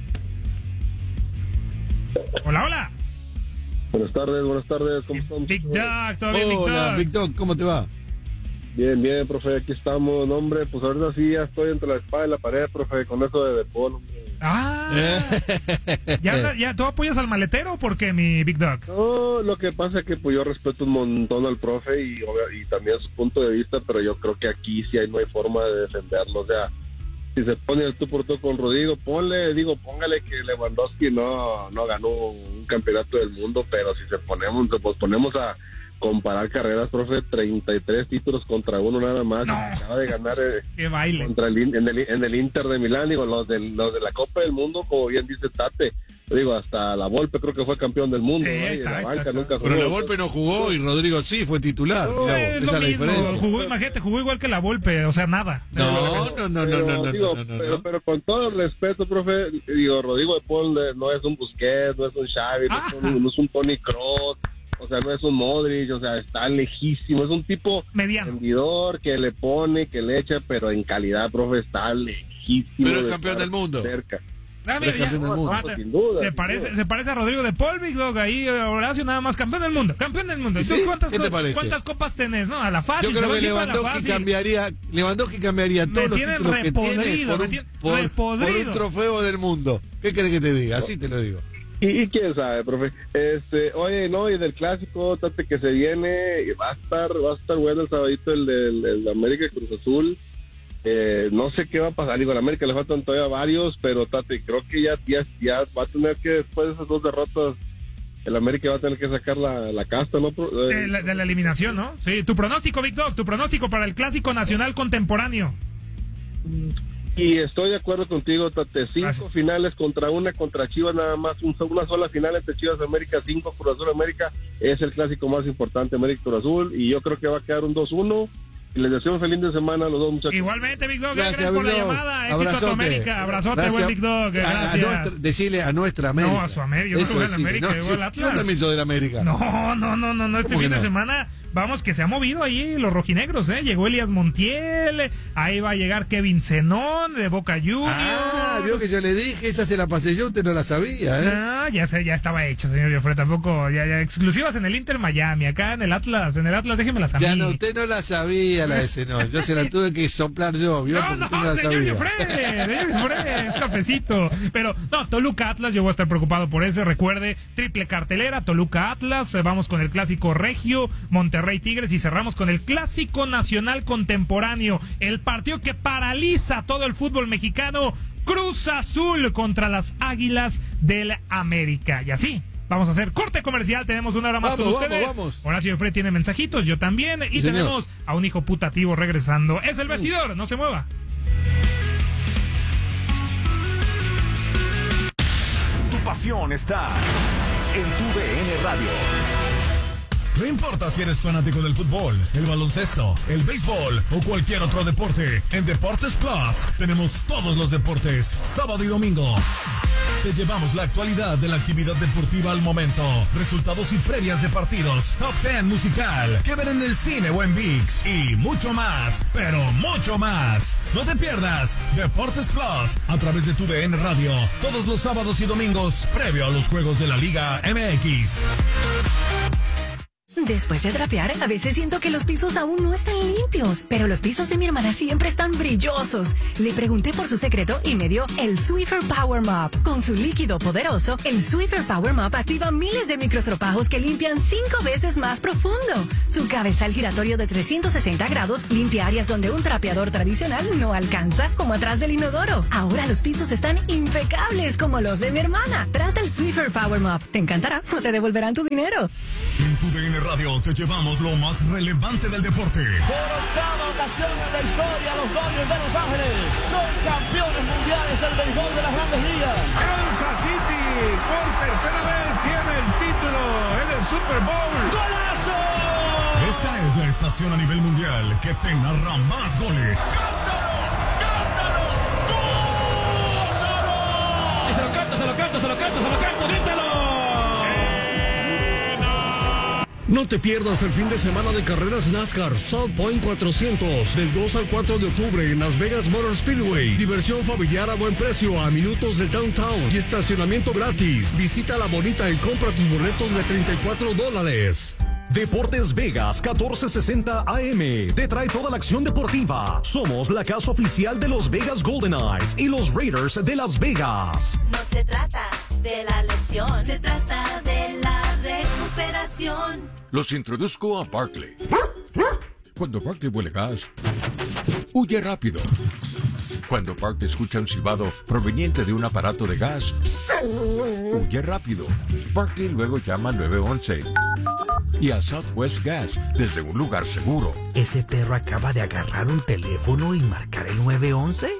Speaker 7: Hola, hola.
Speaker 17: Buenas tardes, buenas tardes, ¿cómo están?
Speaker 7: Big Dog, todo bien, Big Dog.
Speaker 14: Hola, Big Dog, ¿cómo te va?
Speaker 17: Bien, bien, profe, aquí estamos, hombre, pues ahorita sí ya estoy entre la espada y la pared, profe, con eso de Depol, hombre.
Speaker 7: Ah, ¿Ya, ya tú apoyas al maletero o por qué, mi Big Dog?
Speaker 17: No, lo que pasa es que pues yo respeto un montón al profe y, y también su punto de vista, pero yo creo que aquí sí hay, no hay forma de defenderlo, o sea, si se pone el tú por tú con Rodrigo, ponle, digo, póngale que Lewandowski no, no ganó un campeonato del mundo, pero si se ponemos, pues ponemos a comparar carreras, profe, treinta y tres títulos contra uno nada más.
Speaker 7: No.
Speaker 17: Acaba de ganar eh,
Speaker 7: ¡Qué baile!
Speaker 17: Contra el, en, el, en el Inter de Milán, digo, los de, los de la Copa del Mundo, como bien dice Tate, digo, hasta la Volpe creo que fue campeón del mundo,
Speaker 7: sí,
Speaker 17: ¿no?
Speaker 7: está,
Speaker 17: y la
Speaker 7: está,
Speaker 17: banca
Speaker 7: está.
Speaker 17: nunca
Speaker 14: Pero
Speaker 17: jugó.
Speaker 14: la Volpe no jugó y Rodrigo sí fue titular.
Speaker 17: No,
Speaker 14: Mirá,
Speaker 7: es
Speaker 14: esa
Speaker 7: lo
Speaker 14: es la
Speaker 7: mismo,
Speaker 14: diferencia.
Speaker 7: jugó, imagínate, jugó igual que la Volpe, o sea, nada.
Speaker 14: No, no, no, no, no, no,
Speaker 17: digo,
Speaker 14: no, no,
Speaker 17: pero,
Speaker 14: no.
Speaker 17: pero con todo el respeto, profe, digo, Rodrigo de Paul eh, no es un Busquets, no es un Xavi, no es un, no es un Toni Kroos. O sea, no es un Modric, o sea, está lejísimo. Es un tipo
Speaker 7: mediano,
Speaker 17: vendidor que le pone, que le echa, pero en calidad, profe, está lejísimo.
Speaker 14: Pero es campeón del mundo.
Speaker 17: Cerca.
Speaker 7: Ah, mira, ya,
Speaker 17: no,
Speaker 7: no,
Speaker 17: no, sin duda,
Speaker 7: se,
Speaker 17: sin
Speaker 7: parece,
Speaker 17: duda.
Speaker 7: se parece a Rodrigo de Paul, Big Dog, ahí Horacio nada más campeón del mundo, campeón del mundo. ¿Y tú
Speaker 14: ¿Sí?
Speaker 7: cuántas,
Speaker 14: ¿Qué te parece?
Speaker 7: cuántas copas tenés? No, a la fácil.
Speaker 14: Yo creo
Speaker 7: se
Speaker 14: que
Speaker 7: va a la
Speaker 14: Lewandowski
Speaker 7: fácil.
Speaker 14: cambiaría, Lewandowski cambiaría
Speaker 7: Me
Speaker 14: todos los
Speaker 7: tienen
Speaker 14: títulos que tiene
Speaker 7: repodrido,
Speaker 14: por
Speaker 7: me
Speaker 14: un,
Speaker 7: tienen
Speaker 14: por,
Speaker 7: repodrido.
Speaker 14: por un trofeo del mundo. ¿Qué querés que te diga? Así te lo digo.
Speaker 17: Y, y quién sabe, profe. Este, oye, no, y del clásico, tate que se viene, va a estar, va a estar bueno el sabadito el del el, el América Cruz Azul. Eh, no sé qué va a pasar, digo, a la América le faltan todavía varios, pero tate, creo que ya, ya, ya va a tener que, después de esas dos derrotas, el América va a tener que sacar la, la casta, ¿no? Eh,
Speaker 7: De la, de la eliminación, ¿no? Sí, tu pronóstico, Big Dog, tu pronóstico para el clásico nacional contemporáneo.
Speaker 17: Y estoy de acuerdo contigo, Tate. Cinco
Speaker 7: Gracias.
Speaker 17: finales contra una, contra Chivas nada más. Un, una sola final entre Chivas América, cinco Cruz Azul América. Es el clásico más importante, América Cruz Azul. Y yo creo que va a quedar un dos uno. Y les deseo un feliz de semana a los dos muchachos.
Speaker 7: Igualmente, Big Dog, gracias,
Speaker 14: Gracias,
Speaker 7: por
Speaker 14: Big
Speaker 7: la
Speaker 14: Dog.
Speaker 7: llamada. Éxito a tu
Speaker 14: Abrazote.
Speaker 7: América. Abrazote,
Speaker 14: Gracias.
Speaker 7: buen Big Dog.
Speaker 14: A- a
Speaker 7: Gracias.
Speaker 14: nuestra- decirle a nuestra América.
Speaker 7: No, a su América. Yo no
Speaker 14: Eso
Speaker 7: jugué en
Speaker 14: decirle,
Speaker 7: América,
Speaker 14: no,
Speaker 7: yo
Speaker 14: yo,
Speaker 7: al Atlas.
Speaker 14: yo también soy del América.
Speaker 7: No, no, no, no, no. Este
Speaker 14: ¿Cómo
Speaker 7: fin
Speaker 14: que
Speaker 7: de
Speaker 14: no?
Speaker 7: semana, vamos, que se ha movido ahí los rojinegros, ¿eh? Llegó Elías Montiel, ahí va a llegar Kevin Zenón de Boca Juniors.
Speaker 14: Ah, vio que yo le dije, esa se la pasé yo, usted no la sabía, ¿eh?
Speaker 7: Ah, ya sé, ya estaba hecho, señor Joffre, tampoco, ya, ya, exclusivas en el Inter Miami, acá en el Atlas, en el Atlas, déjemelas a mí.
Speaker 14: Ya no, usted no la sabía la de ese no, yo se la tuve que soplar yo, ¿vio?
Speaker 7: No,
Speaker 14: Porque
Speaker 7: no,
Speaker 14: usted la
Speaker 7: señor
Speaker 14: sabía.
Speaker 7: Joffre, señor Joffre, un cafecito. Pero, no, Toluca Atlas, yo voy a estar preocupado por eso. Recuerde, triple cartelera, Toluca Atlas, eh, vamos con el clásico regio, Monterrey Tigres y cerramos con el clásico nacional contemporáneo, el partido que paraliza todo el fútbol mexicano, Cruz Azul contra las Águilas del América. Y así vamos a hacer corte comercial, tenemos una hora más
Speaker 14: Vamos,
Speaker 7: con
Speaker 14: vamos,
Speaker 7: ustedes.
Speaker 14: vamos.
Speaker 7: Horacio Joffre tiene mensajitos, yo también, y
Speaker 14: Sí, señor.
Speaker 7: tenemos a un hijo putativo regresando. Es el vestidor, no se mueva.
Speaker 13: Tu pasión está en tu D N Radio. No importa si eres fanático del fútbol, el baloncesto, el béisbol o cualquier otro deporte, en Deportes Plus tenemos todos los deportes, sábado y domingo. Te llevamos la actualidad de la actividad deportiva al momento, resultados y previas de partidos, top ten musical, que ver en el cine o en ViX y mucho más, pero mucho más. No te pierdas Deportes Plus a través de tu D N Radio, todos los sábados y domingos previo a los juegos de la Liga M X.
Speaker 18: Después de trapear, a veces siento que los pisos aún no están limpios, pero los pisos de mi hermana siempre están brillosos. Le pregunté por su secreto y me dio el Swiffer Power Mop. Con su líquido poderoso, el Swiffer Power Mop activa miles de microstropajos que limpian cinco veces más profundo. Su cabezal giratorio de trescientos sesenta grados limpia áreas donde un trapeador tradicional no alcanza, como atrás del inodoro. Ahora los pisos están impecables como los de mi hermana. Trata el Swiffer Power Mop. Te encantará o te devolverán tu dinero.
Speaker 13: En tu D N Radio te llevamos lo más relevante del deporte.
Speaker 19: Por octava ocasión en la historia, los Dodgers de Los Ángeles son campeones mundiales del béisbol de las Grandes Ligas.
Speaker 20: Kansas City por tercera vez tiene el título en el Super Bowl. ¡Golazo!
Speaker 13: Esta es la estación a nivel mundial que te narra más goles.
Speaker 19: Y se lo canto, se lo canto, se lo canto, se lo canto, grítalo.
Speaker 1: No te pierdas el fin de semana de carreras NASCAR South Point cuatrocientos del dos al cuatro de octubre en Las Vegas Motor Speedway. Diversión familiar a buen precio a minutos del downtown y estacionamiento gratis. Visita La Bonita y compra tus boletos de treinta y cuatro dólares.
Speaker 21: Deportes Vegas catorce sesenta A M te trae toda la acción deportiva. Somos la casa oficial de los Vegas Golden Knights y los Raiders de Las Vegas.
Speaker 22: No se trata de la lesión, se trata de la recuperación.
Speaker 23: Los introduzco a Barkley. Cuando Barkley huele gas, huye rápido. Cuando Barkley escucha un silbado proveniente de un aparato de gas, huye rápido. Barkley luego llama al nueve once y a Southwest Gas desde un lugar seguro.
Speaker 24: ¿Ese perro acaba de agarrar un teléfono y marcar el nueve once?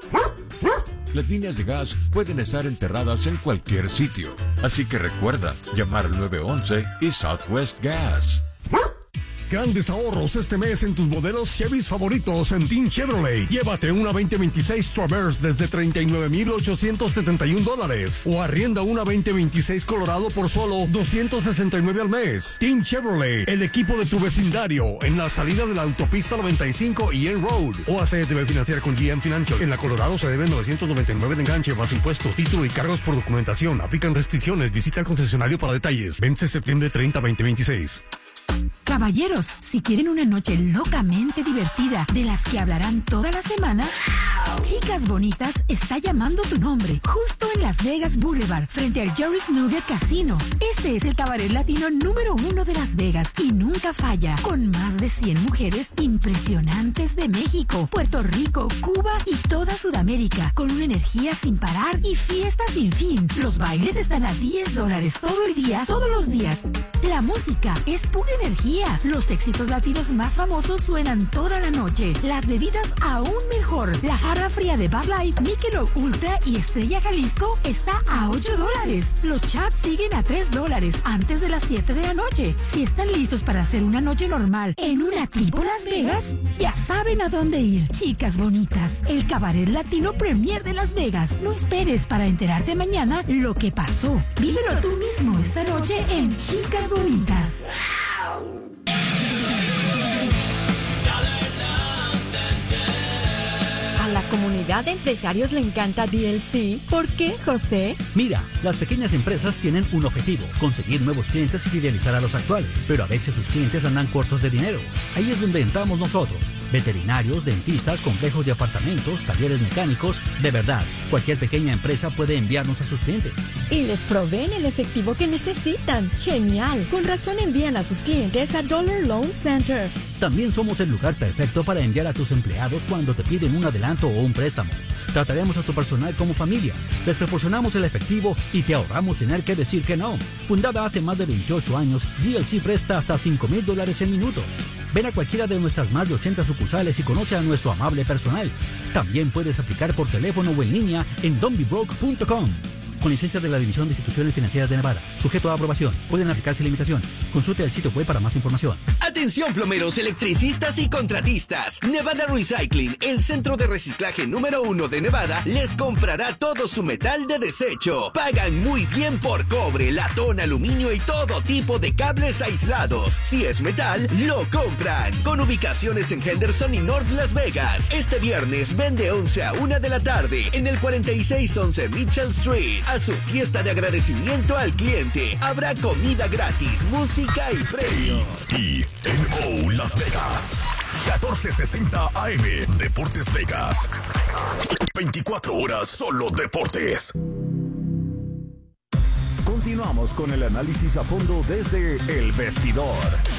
Speaker 23: Las líneas de gas pueden estar enterradas en cualquier sitio, así que recuerda llamar al nueve once y Southwest Gas.
Speaker 1: Grandes ahorros este mes en tus modelos Chevys favoritos en Team Chevrolet. Llévate una veinte veintiséis Traverse desde treinta y nueve mil ochocientos setenta y un dólares. O arrienda una veinte veintiséis Colorado por solo doscientos sesenta y nueve al mes. Team Chevrolet, el equipo de tu vecindario, en la salida de la autopista noventa y cinco y N Road. O A C debe financiar con G M Financial. En la Colorado se deben novecientos noventa y nueve de enganche, más impuestos, título y cargos por documentación. Aplican restricciones. Visita el concesionario para detalles. Vence septiembre treinta, veinte veintiséis.
Speaker 25: Caballeros, si quieren una noche locamente divertida, de las que hablarán toda la semana, Chicas Bonitas está llamando tu nombre, justo en Las Vegas Boulevard, frente al Jerry's Nugget Casino. Este es el cabaret latino número uno de Las Vegas y nunca falla, con más de cien mujeres impresionantes de México, Puerto Rico, Cuba y toda Sudamérica, con una energía sin parar y fiestas sin fin. Los bailes están a diez dólares todo el día, todos los días. La música es pura energía. Los éxitos latinos más famosos suenan toda la noche. Las bebidas aún mejor. La jarra fría de Bud Light, Michelob Ultra y Estrella Jalisco está a ocho dólares. Los chats siguen a tres dólares antes de las siete de la noche. Si están listos para hacer una noche normal en una tipo Las Vegas, ya saben a dónde ir. Chicas Bonitas, el cabaret latino premier de Las Vegas. No esperes para enterarte mañana lo que pasó. Vívelo tú mismo esta noche en Chicas Bonitas.
Speaker 4: A la comunidad de empresarios le encanta D L C. ¿Por qué, José?
Speaker 26: Mira, las pequeñas empresas tienen un objetivo: conseguir nuevos clientes y fidelizar a los actuales. Pero a veces sus clientes andan cortos de dinero. Ahí es donde entramos nosotros. Veterinarios, dentistas, complejos de apartamentos, talleres mecánicos. De verdad, cualquier pequeña empresa puede enviarnos a sus clientes.
Speaker 4: Y les proveen el efectivo que necesitan. ¡Genial! Con razón envían a sus clientes a Dollar Loan Center.
Speaker 26: También somos el lugar perfecto para enviar a tus empleados cuando te piden un adelanto o un préstamo. Trataremos a tu personal como familia. Les proporcionamos el efectivo y te ahorramos tener que decir que no. Fundada hace más de veintiocho años, D L C presta hasta cinco mil dólares en minuto. Ven a cualquiera de nuestras más de ochenta sucursales y conoce a nuestro amable personal. También puedes aplicar por teléfono o en línea en don't be broke punto com. Con licencia de la División de Instituciones Financieras de Nevada. Sujeto a aprobación. Pueden aplicarse limitaciones. Consulte el sitio web para más información.
Speaker 27: Atención plomeros, electricistas y contratistas. Nevada Recycling, el centro de reciclaje número uno de Nevada, les comprará todo su metal de desecho. Pagan muy bien por cobre, latón, aluminio y todo tipo de cables aislados. Si es metal, lo compran. Con ubicaciones en Henderson y North Las Vegas. Este viernes vende once a una de la tarde en el cuarenta y seis once Mitchell Street. a su fiesta de agradecimiento al cliente. Habrá comida gratis, música y premios.
Speaker 21: Y N O Las Vegas. catorce sesenta A M. Deportes Vegas. veinticuatro horas solo deportes. Continuamos con el análisis a fondo desde El Vestidor.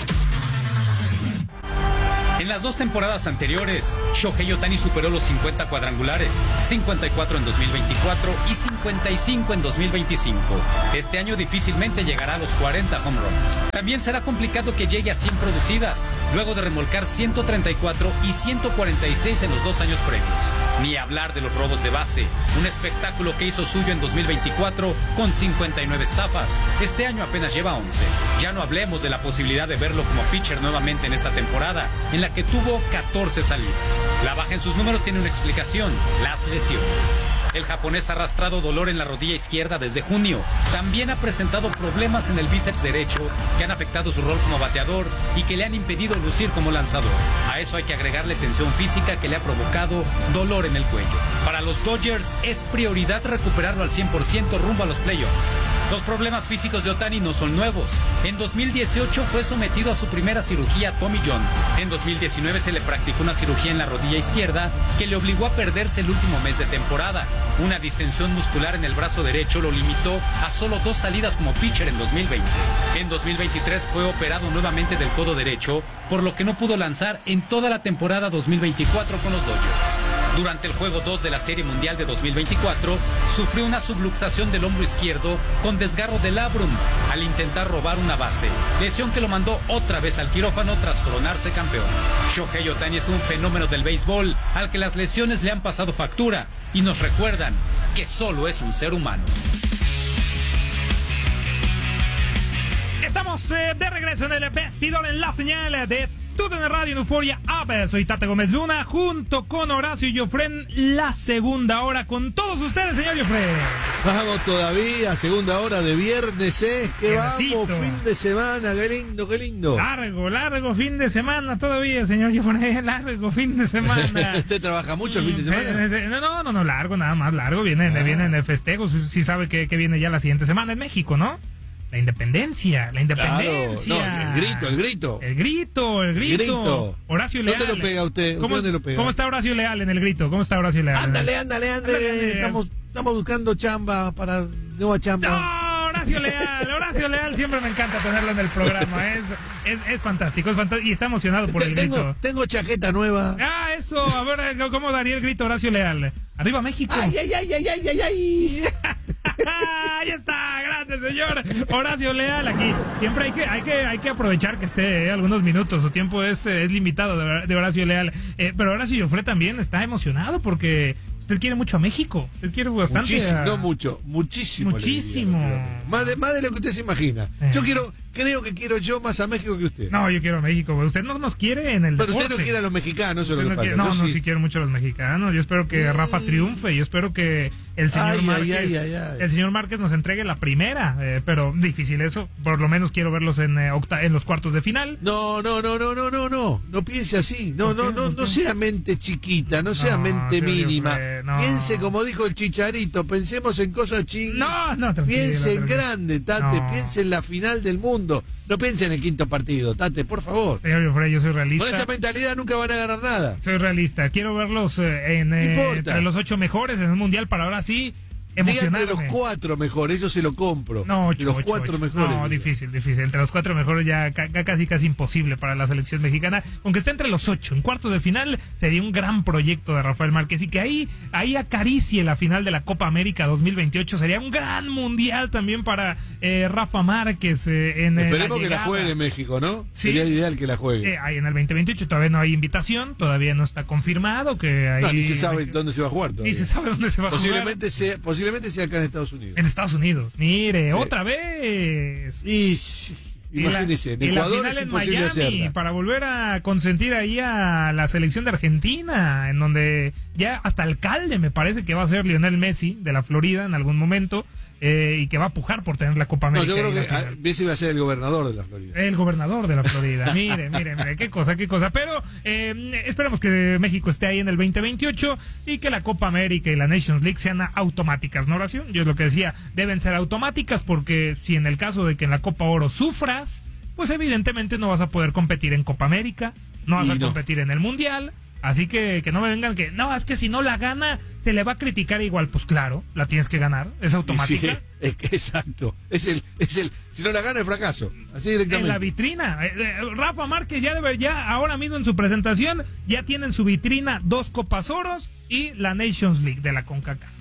Speaker 2: En las dos temporadas anteriores, Shohei Ohtani superó los cincuenta cuadrangulares, cincuenta y cuatro en dos mil veinticuatro y cincuenta y cinco en dos mil veinticinco. Este año difícilmente llegará a los cuarenta home runs. También será complicado que llegue a cien producidas, luego de remolcar ciento treinta y cuatro y ciento cuarenta y seis en los dos años previos. Ni hablar de los robos de base, un espectáculo que hizo suyo en dos mil veinticuatro con cincuenta y nueve estafas. Este año apenas lleva once. Ya no hablemos de la posibilidad de verlo como pitcher nuevamente en esta temporada, en la que tuvo catorce salidas. La baja en sus números tiene una explicación: las lesiones. El japonés ha arrastrado dolor en la rodilla izquierda desde junio. También ha presentado problemas en el bíceps derecho que han afectado su rol como bateador y que le han impedido lucir como lanzador. A eso hay que agregarle tensión física que le ha provocado dolor en el cuello. Para los Dodgers es prioridad recuperarlo al cien por ciento rumbo a los playoffs. Los problemas físicos de Ohtani no son nuevos. En dos mil dieciocho fue sometido a su primera cirugía Tommy John. En dos mil diecinueve se le practicó una cirugía en la rodilla izquierda que le obligó a perderse el último mes de temporada. Una distensión muscular en el brazo derecho lo limitó a solo dos salidas como pitcher en dos mil veinte. En dos mil veintitrés fue operado nuevamente del codo derecho, por lo que no pudo lanzar en toda la temporada dos mil veinticuatro con los Dodgers. Durante el juego dos de la Serie Mundial de dos mil veinticuatro, sufrió una subluxación del hombro izquierdo con desgarro del labrum al intentar robar una base, lesión que lo mandó otra vez al quirófano tras coronarse campeón. Shohei Ohtani es un fenómeno del béisbol al que las lesiones le han pasado factura y nos recuerdan que solo es un ser humano.
Speaker 7: Estamos eh, de regreso en el vestidor en la señal de T U D N Radio en Euforia App. Soy Tate Gómez Luna junto con Horacio Joffren, la segunda hora con todos ustedes, señor Joffren.
Speaker 14: Vamos todavía, segunda hora de viernes, ¿eh? Que
Speaker 7: Viernesito.
Speaker 14: vamos, fin de semana, qué lindo, qué lindo.
Speaker 7: Largo, largo fin de semana todavía, señor Joffren, largo fin de semana.
Speaker 14: ¿Usted trabaja mucho el fin de semana?
Speaker 7: No, no, no, no, largo, nada más largo. Vienen, ah. vienen de festejos, sí sabe que, que viene ya la siguiente semana en México, ¿no? La independencia, la independencia.
Speaker 14: Claro, no, el grito, el grito.
Speaker 7: El grito, el grito. El grito. Horacio Leal.
Speaker 14: ¿Dónde lo pega usted?
Speaker 7: ¿Cómo,
Speaker 14: ¿Dónde lo pega?
Speaker 7: ¿Cómo está Horacio Leal en el grito? ¿Cómo está Horacio Leal?
Speaker 14: Ándale, ándale, ándale. ándale, ándale. Estamos, estamos buscando chamba para nueva chamba.
Speaker 7: ¡No! Horacio Leal, Horacio Leal, siempre me encanta tenerlo en el programa. Es, es, es fantástico, es fantástico. Y está emocionado por el
Speaker 14: tengo,
Speaker 7: grito.
Speaker 14: Tengo chaqueta nueva.
Speaker 7: Ah, eso. A ver, ¿cómo daría el grito Horacio Leal? ¡Arriba México!
Speaker 14: ¡Ay, ay, ay, ay, ay, ay! ay.
Speaker 7: Ahí está, grande señor Horacio Leal. Aquí siempre hay que hay que hay que aprovechar que esté eh, algunos minutos. Su tiempo es, eh, es limitado de, de Horacio Leal. Eh, pero Horacio Joffre también está emocionado porque usted quiere mucho a México. Usted quiere bastante.
Speaker 14: Muchísimo,
Speaker 7: a...
Speaker 14: no mucho, muchísimo.
Speaker 7: Muchísimo.
Speaker 14: Más de, más de lo que usted se imagina. Eh. Yo quiero, creo que quiero yo más a México que usted.
Speaker 7: No, yo quiero a México. Usted no nos quiere en el
Speaker 14: Pero
Speaker 7: deporte.
Speaker 14: usted no quiere a los mexicanos, eso
Speaker 7: usted
Speaker 14: lo
Speaker 7: no,
Speaker 14: que
Speaker 7: quiere,
Speaker 14: pasa.
Speaker 7: no, no,
Speaker 14: sí.
Speaker 7: sí quiero mucho a los mexicanos. Yo espero que Rafa triunfe. Yo espero que el señor
Speaker 14: ay,
Speaker 7: Márquez,
Speaker 14: ay, ay, ay.
Speaker 7: el señor Márquez nos entregue la primera. Eh, pero difícil eso. Por lo menos quiero verlos en, eh, octa en los cuartos de final.
Speaker 14: No, no, no, no, no, no, no. No piense así. No, no, no, no sea mente chiquita, no sea no, mente mínima. Fue, no. Piense como dijo el Chicharito, pensemos en cosas chingas.
Speaker 7: No, no, tranquilo,
Speaker 14: piense en
Speaker 7: tranquilo.
Speaker 14: grande, Tate, no. Piense en la final del mundo. No piense en el quinto partido, Tate, por favor.
Speaker 7: Señor Joffre, yo soy realista.
Speaker 14: Con esa mentalidad nunca van a ganar nada.
Speaker 7: Soy realista. Quiero verlos eh, en, eh, entre los ocho mejores en un mundial para ahora sí emocionarme.
Speaker 14: Diga entre los cuatro mejores, eso se lo compro.
Speaker 7: No, ocho,
Speaker 14: los
Speaker 7: ocho,
Speaker 14: cuatro
Speaker 7: ocho.
Speaker 14: mejores.
Speaker 7: No, difícil, difícil. Entre los cuatro mejores ya ca casi casi imposible para la selección mexicana. Aunque esté entre los ocho, en cuartos de final sería un gran proyecto de Rafael Márquez y que ahí ahí acaricie la final de la Copa América dos mil veintiocho. Sería un gran mundial también para eh, Rafa Márquez. Eh, en,
Speaker 14: Esperemos
Speaker 7: la
Speaker 14: que la juegue México, ¿no?
Speaker 7: Sí.
Speaker 14: Sería ideal que la juegue.
Speaker 7: Eh, ahí en el veinte veintiocho todavía no hay invitación, todavía no está confirmado que ahí...
Speaker 14: No, ni se sabe dónde se va a jugar todavía.
Speaker 7: Ni se sabe dónde se va a
Speaker 14: posiblemente
Speaker 7: jugar.
Speaker 14: Sea, posiblemente sea acá en Estados Unidos.
Speaker 7: En Estados Unidos, mire, eh, otra vez.
Speaker 14: Y, imagínese, en Ecuador es imposible
Speaker 7: Miami,
Speaker 14: hacerla.
Speaker 7: Para volver a consentir ahí a la selección de Argentina, en donde ya hasta alcalde me parece que va a ser Lionel Messi de la Florida en algún momento. eh, y que va a pujar por tener la Copa América.
Speaker 14: No, yo creo que Messi va a ser el gobernador de la Florida.
Speaker 7: El gobernador de la Florida. Mire, mire, mire, qué cosa, qué cosa. Pero eh, esperemos que México esté ahí en el veinte veintiocho y que la Copa América y la Nations League sean automáticas, ¿no, Horacio? Yo es lo que decía, deben ser automáticas porque si en el caso de que en la Copa Oro sufras, pues evidentemente no vas a poder competir en Copa América, no vas y a no. competir en el Mundial. Así que que no me vengan que, no, es que si no la gana, se le va a criticar igual. Pues claro, la tienes que ganar, es automática.
Speaker 14: Sí, es, exacto, es el, es el, si no la gana es fracaso, así directamente.
Speaker 7: En la vitrina, eh, eh, Rafa Márquez ya debe, ya ahora mismo en su presentación, ya tiene en su vitrina dos Copas Oros y la Nations League de la CONCACAF.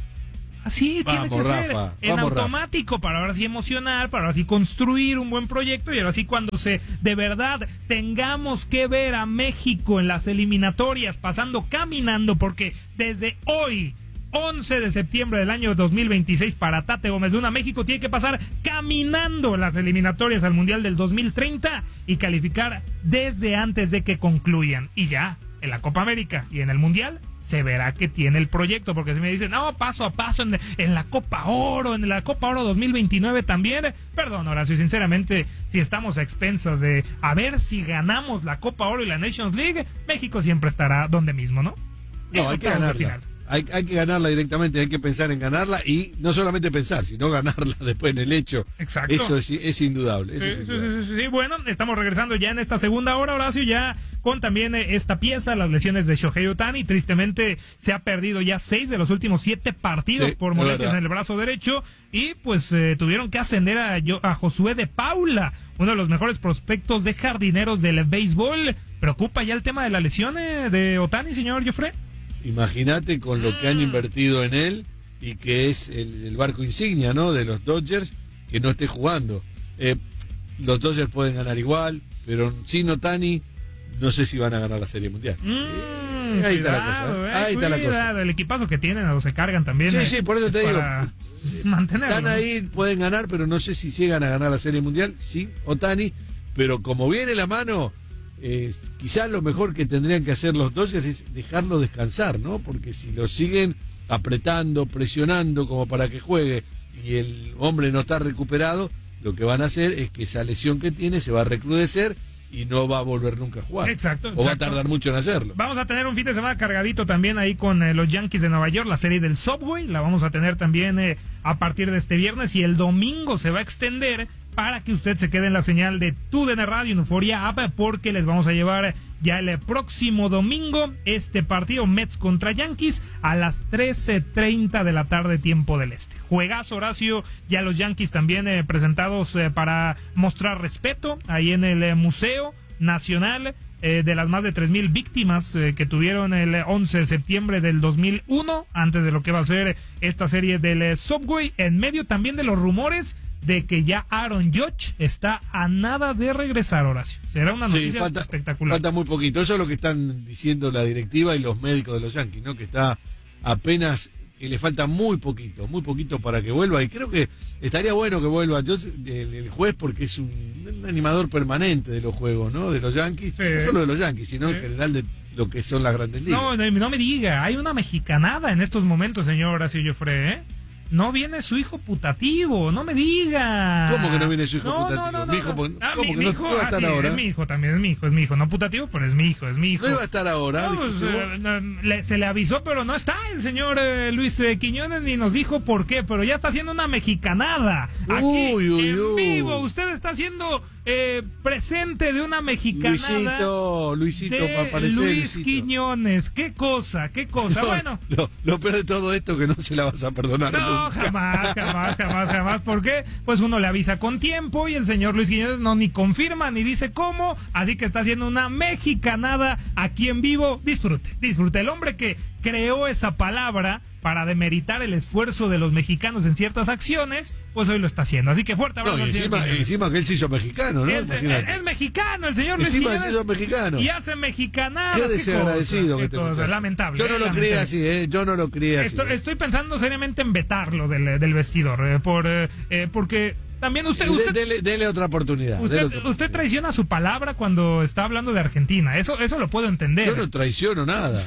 Speaker 7: Así vamos, tiene que Rafa, ser en vamos, automático Rafa. Para ahora sí emocionar, para ahora sí construir un buen proyecto y ahora sí cuando se de verdad tengamos que ver a México en las eliminatorias pasando caminando, porque desde hoy once de septiembre del año dos mil veintiséis para Tate Gómez Luna, México tiene que pasar caminando las eliminatorias al Mundial del dos mil treinta y calificar desde antes de que concluyan y ya. En la Copa América y en el Mundial se verá que tiene el proyecto, porque si me dicen, no, paso a paso en, en la Copa Oro, en la Copa Oro dos mil veintinueve también, perdón, Horacio, sinceramente, si estamos a expensas de a ver si ganamos la Copa Oro y la Nations League, México siempre estará donde mismo, ¿no?
Speaker 14: No, en hay que ganarla. Hay, hay que ganarla directamente, hay que pensar en ganarla y no solamente pensar, sino ganarla después en el hecho.
Speaker 7: Exacto.
Speaker 14: Eso es, es indudable. Eso
Speaker 7: sí,
Speaker 14: es indudable.
Speaker 7: Sí, sí, sí, bueno, estamos regresando ya en esta segunda hora, Horacio, ya con también esta pieza, las lesiones de Shohei Ohtani. Tristemente se ha perdido ya seis de los últimos siete partidos sí, por molestias en el brazo derecho y pues eh, tuvieron que ascender a, a Josué de Paula, uno de los mejores prospectos de jardineros del béisbol. ¿Preocupa ya el tema de la lesión eh, de Ohtani, señor Joffre?
Speaker 14: Imagínate con lo que han invertido en él y que es el, el barco insignia, ¿no?, de los Dodgers, que no esté jugando. Eh, los Dodgers pueden ganar igual, pero sin Ohtani no sé si van a ganar la Serie Mundial.
Speaker 7: Mm,
Speaker 14: eh, ahí
Speaker 7: cuidado,
Speaker 14: está la cosa.
Speaker 7: Eh,
Speaker 14: ahí está la cosa.
Speaker 7: El equipazo que tienen o se cargan también.
Speaker 14: Sí,
Speaker 7: eh,
Speaker 14: sí, por eso te digo.
Speaker 7: Mantenerlo.
Speaker 14: Están ahí, pueden ganar, pero no sé si llegan a ganar la Serie Mundial sin Ohtani. Pero como viene la mano, eh, quizás lo mejor que tendrían que hacer los Dodgers es dejarlo descansar, ¿no? Porque si lo siguen apretando, presionando como para que juegue y el hombre no está recuperado, lo que van a hacer es que esa lesión que tiene se va a recrudecer y no va a volver nunca a jugar.
Speaker 7: Exacto,
Speaker 14: o
Speaker 7: exacto.
Speaker 14: va a tardar mucho en hacerlo.
Speaker 7: Vamos a tener un fin de semana cargadito también ahí con eh, los Yankees de Nueva York, la serie del Subway, la vamos a tener también eh, a partir de este viernes y el domingo se va a extender para que usted se quede en la señal de T U D N Radio en Euforia App, porque les vamos a llevar ya el próximo domingo este partido Mets contra Yankees a las trece treinta de la tarde tiempo del este. Juegazo, Horacio, ya los Yankees también eh, presentados eh, para mostrar respeto ahí en el eh, Museo Nacional eh, de las más de tres mil víctimas eh, que tuvieron el once de septiembre del dos mil uno, antes de lo que va a ser esta serie del eh, Subway, en medio también de los rumores de que ya Aaron Judge está a nada de regresar, Horacio. Será una noticia sí,
Speaker 14: falta,
Speaker 7: espectacular.
Speaker 14: Falta muy poquito. Eso es lo que están diciendo la directiva y los médicos de los Yankees, ¿no? Que está apenas, que le falta muy poquito, muy poquito para que vuelva. Y creo que estaría bueno que vuelva Judge, el, el juez, porque es un, un animador permanente de los juegos, ¿no? De los Yankees. Sí. No solo de los Yankees, sino sí. en general de lo que son las grandes ligas.
Speaker 7: No, no, no me diga. Hay una mexicanada en estos momentos, señor Horacio Joffre, ¿eh? No viene su hijo putativo, no me diga.
Speaker 14: ¿Cómo que no viene su hijo
Speaker 7: no,
Speaker 14: putativo?
Speaker 7: No, no,
Speaker 14: mi hijo,
Speaker 7: no. Ah,
Speaker 14: ¿cómo
Speaker 7: mi,
Speaker 14: que
Speaker 7: mi
Speaker 14: no,
Speaker 7: hijo,
Speaker 14: no va a estar
Speaker 7: ah, sí,
Speaker 14: ahora?
Speaker 7: Es mi hijo también, es mi hijo, es mi hijo. No putativo, pero es mi hijo, es mi hijo.
Speaker 14: No iba a estar ahora.
Speaker 7: No, pues, eh, no, le, se le avisó, pero no está el señor eh, Luis eh, Quiñones ni nos dijo por qué, pero ya está haciendo una mexicanada. Aquí
Speaker 14: uy, uy,
Speaker 7: en
Speaker 14: uy.
Speaker 7: vivo, usted está haciendo eh, presente de una mexicanada.
Speaker 14: Luisito, Luisito,
Speaker 7: de
Speaker 14: para aparecer,
Speaker 7: Luis
Speaker 14: Luisito.
Speaker 7: Quiñones, qué cosa, qué cosa.
Speaker 14: No,
Speaker 7: bueno.
Speaker 14: Lo, lo peor de todo esto que no se la vas a perdonar.
Speaker 7: No,
Speaker 14: nunca.
Speaker 7: jamás, jamás, jamás, jamás. ¿Por qué? Pues uno le avisa con tiempo y el señor Luis Quiñones no ni confirma ni dice cómo, así que está haciendo una mexicanada aquí en vivo. Disfrute, disfrute. El hombre que creó esa palabra para demeritar el esfuerzo de los mexicanos en ciertas acciones, pues hoy lo está haciendo. Así que fuerte abrazo.
Speaker 14: No, y encima, encima que él se hizo mexicano, ¿no?
Speaker 7: Es, es, es mexicano el señor Luis
Speaker 14: Encima
Speaker 7: Quiñones.
Speaker 14: se hizo mexicano.
Speaker 7: Y hace mexicanadas.
Speaker 14: Qué desagradecido que te
Speaker 7: cosa, lamentable.
Speaker 14: Yo no lo
Speaker 7: lamentable.
Speaker 14: creía así, ¿eh? Yo no lo creía así.
Speaker 7: Estoy, estoy pensando seriamente en vetarlo del, del vestidor, eh, por, eh, porque también usted... usted
Speaker 14: dele, dele otra oportunidad.
Speaker 7: Usted,
Speaker 14: dele otra oportunidad.
Speaker 7: Usted traiciona su palabra cuando está hablando de Argentina. Eso, eso lo puedo entender.
Speaker 14: Yo no traiciono nada.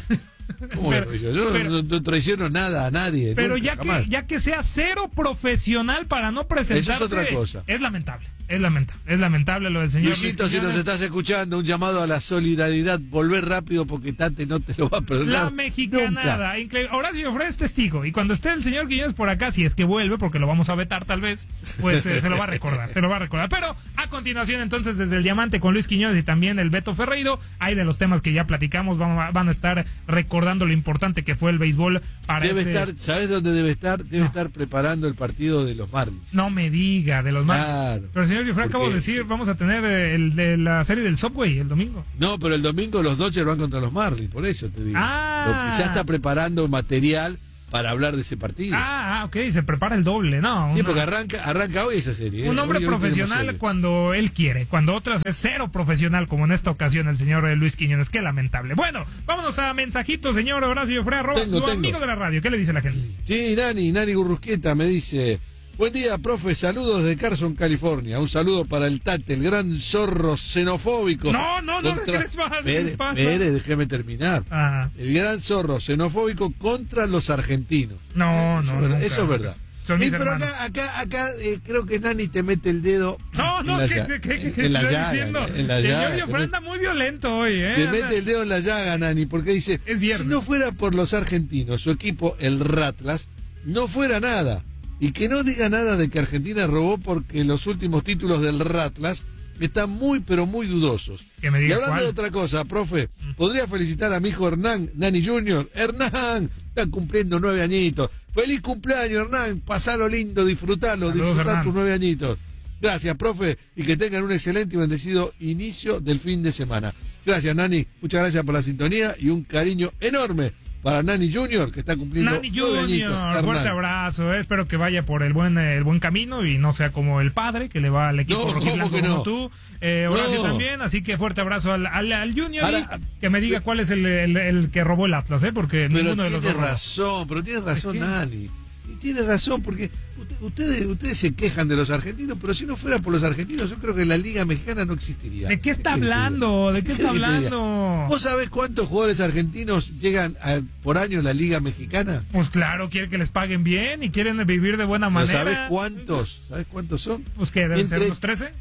Speaker 14: ¿Cómo pero, yo? Yo pero, no, no traiciono nada a nadie.
Speaker 7: Pero
Speaker 14: nunca,
Speaker 7: ya, que, ya que sea cero profesional para no presentarte,
Speaker 14: eso es otra cosa.
Speaker 7: Es lamentable, es lamentable, es lamentable lo del señor
Speaker 14: Luisito,
Speaker 7: Luis
Speaker 14: si nos estás escuchando, un llamado a la solidaridad, volver rápido porque Tate no te lo va a perdonar.
Speaker 7: La mexicanada, increíble. Horacio Fred es testigo, y cuando esté el señor Quiñones por acá, si es que vuelve, porque lo vamos a vetar tal vez, pues eh, se lo va a recordar, se lo va a recordar. Pero a continuación, entonces, desde el Diamante con Luis Quiñones y también el Beto Ferreiro, hay de los temas que ya platicamos, van a, van a estar recordando lo importante que fue el béisbol para
Speaker 14: debe
Speaker 7: ese...
Speaker 14: estar, ¿sabes dónde debe estar? Debe no. estar preparando el partido de los Marlins.
Speaker 7: No me diga, de los Marlins.
Speaker 14: Claro.
Speaker 7: Pero señor Gifre, acabo de decir, vamos a tener el de la serie del Subway el domingo.
Speaker 14: No, pero el domingo los Dodgers van contra los Marlins, por eso te digo.
Speaker 7: Ah.
Speaker 14: Lo, ya está preparando material para hablar de ese partido.
Speaker 7: Ah, ok, se prepara el doble, ¿no?
Speaker 14: Sí,
Speaker 7: una...
Speaker 14: porque arranca arranca hoy esa serie.
Speaker 7: Un
Speaker 14: ¿eh?
Speaker 7: hombre
Speaker 14: hoy,
Speaker 7: profesional
Speaker 14: hoy
Speaker 7: cuando él quiere, cuando otras es cero profesional, como en esta ocasión el señor Luis Quiñones. Qué lamentable. Bueno, vámonos a mensajitos, señor Horacio Frea, arroba su tengo. amigo de la radio. ¿Qué le dice la gente?
Speaker 14: Sí, Nani, Nani Gurrusqueta me dice... Buen día, profe, saludos de Carson, California. Un saludo para el Tate, el gran zorro xenofóbico.
Speaker 7: No, no, no,
Speaker 14: contra...
Speaker 7: ¿qué les pasa? ¿Qué les pasa?
Speaker 14: Pere, déjeme terminar.
Speaker 7: Ajá.
Speaker 14: El gran zorro xenofóbico contra los argentinos.
Speaker 7: No,
Speaker 14: eso
Speaker 7: no,
Speaker 14: es
Speaker 7: no.
Speaker 14: Eso es verdad.
Speaker 7: Son mis
Speaker 14: eh, pero
Speaker 7: hermanos.
Speaker 14: acá, acá, acá eh, creo que Nani te mete el dedo.
Speaker 7: No, no,
Speaker 14: en
Speaker 7: ¿qué,
Speaker 14: la,
Speaker 7: qué, qué, qué
Speaker 14: en la
Speaker 7: estás
Speaker 14: llaga,
Speaker 7: diciendo?
Speaker 14: En la
Speaker 7: el
Speaker 14: llaga.
Speaker 7: Giorgio Fran anda muy violento hoy, ¿eh?
Speaker 14: Te mete el dedo en la llaga, Nani, porque dice:
Speaker 7: es viernes.
Speaker 14: Si no fuera por los argentinos, su equipo, el Ratlas, no fuera nada. Y que no diga nada de que Argentina robó, porque los últimos títulos del Ratlas están muy, pero muy dudosos.
Speaker 7: Que me diga
Speaker 14: y hablando
Speaker 7: cuál.
Speaker 14: de otra cosa, profe, ¿podría felicitar a mi hijo Hernán, Nani Junior? Hernán, están cumpliendo nueve añitos. ¡Feliz cumpleaños, Hernán! Pasalo lindo, disfrutalo,
Speaker 7: Saludos,
Speaker 14: disfrutar
Speaker 7: Hernán.
Speaker 14: tus nueve añitos. Gracias, profe, y que tengan un excelente y bendecido inicio del fin de semana. Gracias, Nani, muchas gracias por la sintonía y un cariño enorme para Nani Junior, que está cumpliendo
Speaker 7: Nani
Speaker 14: nueve
Speaker 7: Junior,
Speaker 14: añitos.
Speaker 7: fuerte abrazo, eh. Espero que vaya por el buen el buen camino y no sea como el padre que le va al equipo
Speaker 14: No,
Speaker 7: rojiblanco
Speaker 14: ¿cómo que
Speaker 7: como
Speaker 14: no?
Speaker 7: tú. Eh, Horacio
Speaker 14: No.
Speaker 7: también, así que fuerte abrazo al, al, al Junior.
Speaker 14: Ahora,
Speaker 7: y que me diga cuál es el, el, el que robó el Atlas, eh, porque
Speaker 14: Pero
Speaker 7: ninguno de los
Speaker 14: tiene
Speaker 7: dos robó.
Speaker 14: razón, pero tiene razón,
Speaker 7: ¿Es que?
Speaker 14: Nani. Y tiene razón, porque usted- ustedes ustedes se quejan de los argentinos, pero si no fuera por los argentinos, yo creo que la Liga Mexicana no existiría.
Speaker 7: ¿De qué está
Speaker 14: ¿Qué querés que te
Speaker 7: hablando? ¿De qué
Speaker 14: ¿Qué
Speaker 7: está
Speaker 14: querés que te diga?
Speaker 7: hablando?
Speaker 14: ¿Vos sabés cuántos jugadores argentinos llegan a- por año a la Liga Mexicana?
Speaker 7: Pues claro, quiere que les paguen bien y quieren vivir de buena
Speaker 14: ¿Pero
Speaker 7: manera.
Speaker 14: ¿Sabés cuántos? ¿Sabés cuántos son?
Speaker 7: Pues que deben
Speaker 14: Entre-
Speaker 7: ser unos trece.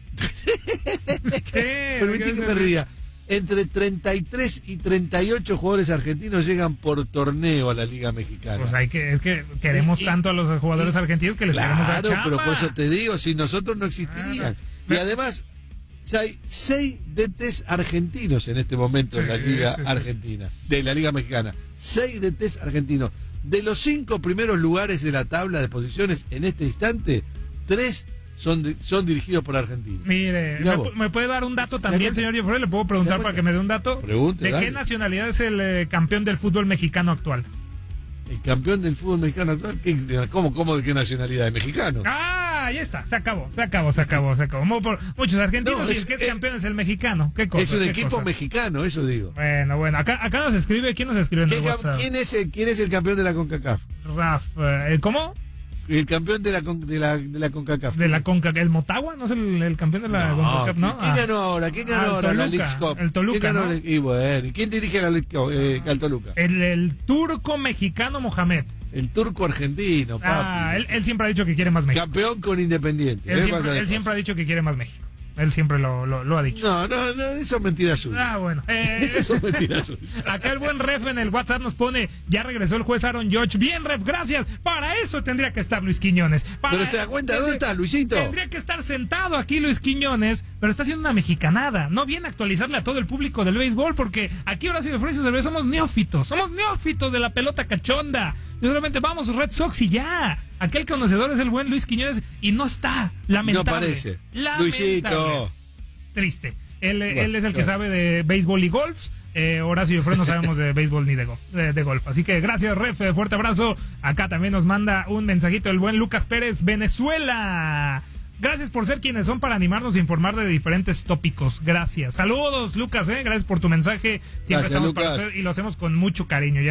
Speaker 7: ¿Qué?
Speaker 14: Permití que me ría. Entre treinta y tres y treinta y ocho jugadores argentinos llegan por torneo a la Liga Mexicana.
Speaker 7: Pues hay que, es que queremos
Speaker 14: Y- y-
Speaker 7: tanto a los jugadores
Speaker 14: y-
Speaker 7: argentinos que les queremos dar
Speaker 14: Claro,
Speaker 7: chamba.
Speaker 14: pero por eso te digo, si nosotros no existirían. Y además, ya hay seis D Ts argentinos en este momento en la
Speaker 7: Sí,
Speaker 14: Liga
Speaker 7: sí, sí,
Speaker 14: Argentina, de la Liga Mexicana. Seis D Ts argentinos. De los cinco primeros lugares de la tabla de posiciones en este instante, tres son, di- son dirigidos por Argentina.
Speaker 7: Mire,
Speaker 14: Mirá
Speaker 7: ¿me,
Speaker 14: vos.
Speaker 7: me puede dar un dato también, señor Jeffrey? ¿Le puedo preguntar
Speaker 14: Ya
Speaker 7: para que me dé un dato?
Speaker 14: Pregunte,
Speaker 7: ¿De
Speaker 14: dale.
Speaker 7: qué nacionalidad es el eh, campeón del fútbol mexicano actual?
Speaker 14: El campeón del fútbol mexicano actual, ¿qué- ¿cómo, cómo de qué nacionalidad? ¿De mexicano?
Speaker 7: Ah, ahí está, se acabó, se acabó, se acabó, se acabó. Mu- por- Muchos argentinos
Speaker 14: No,
Speaker 7: y
Speaker 14: es-
Speaker 7: el que es
Speaker 14: es-
Speaker 7: campeón es el mexicano. ¿Qué cosa?
Speaker 14: Es un
Speaker 7: qué
Speaker 14: equipo
Speaker 7: cosa?
Speaker 14: mexicano, eso digo.
Speaker 7: Bueno, bueno, acá, acá nos escribe, ¿quién nos escribe en
Speaker 14: ¿Qué
Speaker 7: el
Speaker 14: cam-
Speaker 7: WhatsApp?
Speaker 14: ¿Quién, es el, ¿Quién es el campeón de la CONCACAF?
Speaker 7: Raf, eh, ¿cómo?
Speaker 14: El campeón de la, con- de la, de la CONCACAF.
Speaker 7: De la CONCACAF, ¿el Motagua? ¿No es el, el campeón de la
Speaker 14: No,
Speaker 7: CONCACAF, no?
Speaker 14: ¿Quién
Speaker 7: Ah.
Speaker 14: ganó ahora? ¿Quién ganó
Speaker 7: Ah, el
Speaker 14: ahora la
Speaker 7: Toluca,
Speaker 14: Leagues Cup?
Speaker 7: el Toluca,
Speaker 14: ¿Quién ganó
Speaker 7: ¿no?
Speaker 14: la- Y bueno, ¿y quién dirige la Leagues Cup? Eh, al Toluca?
Speaker 7: El, el turco mexicano Mohamed.
Speaker 14: El turco argentino, papi.
Speaker 7: Ah, él, él siempre ha dicho que quiere más México.
Speaker 14: Campeón con Independiente.
Speaker 7: Él
Speaker 14: ¿Ves?
Speaker 7: siempre,
Speaker 14: Vas a
Speaker 7: él
Speaker 14: ver
Speaker 7: siempre ha dicho que quiere más México. Él siempre lo, lo, lo ha dicho.
Speaker 14: No, no, no, eso es mentira suya.
Speaker 7: Ah, bueno. Eh,
Speaker 14: Eso son mentiras suyas.
Speaker 7: acá el buen Ref en el WhatsApp nos pone, ya regresó el juez Aaron Judge. Bien, Ref, gracias. Para eso tendría que estar Luis Quiñones. Para-
Speaker 14: Pero te das cuenta, ¿dónde está Luisito?
Speaker 7: Tendría que estar sentado aquí Luis Quiñones, pero está haciendo una mexicanada. No viene a actualizarle a todo el público del béisbol, porque aquí Horacio de Fresio del somos neófitos. Somos neófitos de la pelota cachonda. Y solamente vamos Red Sox y ya. Aquel conocedor es el buen Luis Quiñones y no está. Lamentable.
Speaker 14: No parece.
Speaker 7: Lamentable.
Speaker 14: Luisito.
Speaker 7: Triste. Él,
Speaker 14: Bueno,
Speaker 7: él es el que
Speaker 14: claro.
Speaker 7: sabe de béisbol y golf. Eh, Horacio y Fred no sabemos de béisbol ni de golf, de, de golf. Así que gracias, Ref. eh, Fuerte abrazo. Acá también nos manda un mensajito el buen Lucas Pérez, Venezuela. Gracias por ser quienes son para animarnos a informar de diferentes tópicos. Gracias. Saludos, Lucas, eh. Gracias por tu mensaje. Siempre
Speaker 14: Gracias,
Speaker 7: estamos para
Speaker 14: Lucas.
Speaker 7: usted y lo hacemos con mucho cariño. Ya lo,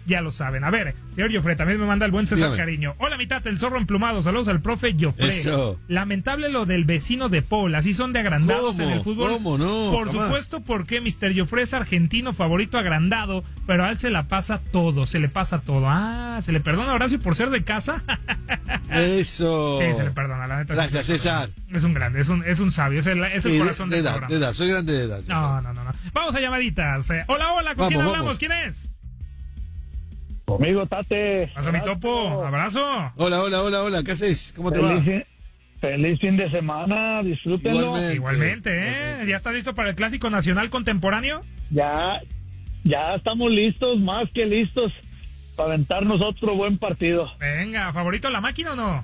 Speaker 7: ya lo saben. A ver, señor Joffre, también me manda el buen César
Speaker 14: Dígame.
Speaker 7: Cariño. Hola, mitad, el zorro emplumado. Saludos al profe Joffre.
Speaker 14: Eso.
Speaker 7: Lamentable lo del vecino de Paul. Así son de agrandados
Speaker 14: ¿Cómo?
Speaker 7: en el fútbol.
Speaker 14: ¿Cómo no?
Speaker 7: Por
Speaker 14: Jamás.
Speaker 7: supuesto, porque mister Joffre es argentino, favorito agrandado, pero a él se la pasa todo, se le pasa todo. Ah, ¿se le perdona a Horacio por ser de casa?
Speaker 14: Eso.
Speaker 7: Sí, se le perdona, la neta.
Speaker 14: Gracias,
Speaker 7: sí se le
Speaker 14: César.
Speaker 7: perdona. Es un grande, es un, es un sabio, es el, es el
Speaker 14: Sí,
Speaker 7: corazón
Speaker 14: de,
Speaker 7: del
Speaker 14: de edad,
Speaker 7: programa.
Speaker 14: de edad, soy grande de edad.
Speaker 7: No, no, no, no. Vamos a llamaditas. Eh, hola, hola, ¿con
Speaker 14: Vamos,
Speaker 7: quién
Speaker 14: vamos.
Speaker 7: hablamos? ¿Quién es?
Speaker 15: Conmigo, Tate.
Speaker 7: Paso mi topo, abrazo.
Speaker 14: Hola, hola, hola, hola, ¿qué haces? ¿Cómo te
Speaker 15: Feliz,
Speaker 14: va?
Speaker 15: fin- feliz fin de semana, disfrútenlo.
Speaker 14: Igualmente.
Speaker 7: Igualmente, ¿eh? ¿Ya estás listo para el Clásico Nacional Contemporáneo?
Speaker 15: Ya, ya estamos listos, más que listos, para aventarnos otro buen partido.
Speaker 7: Venga, ¿favorito la máquina o no?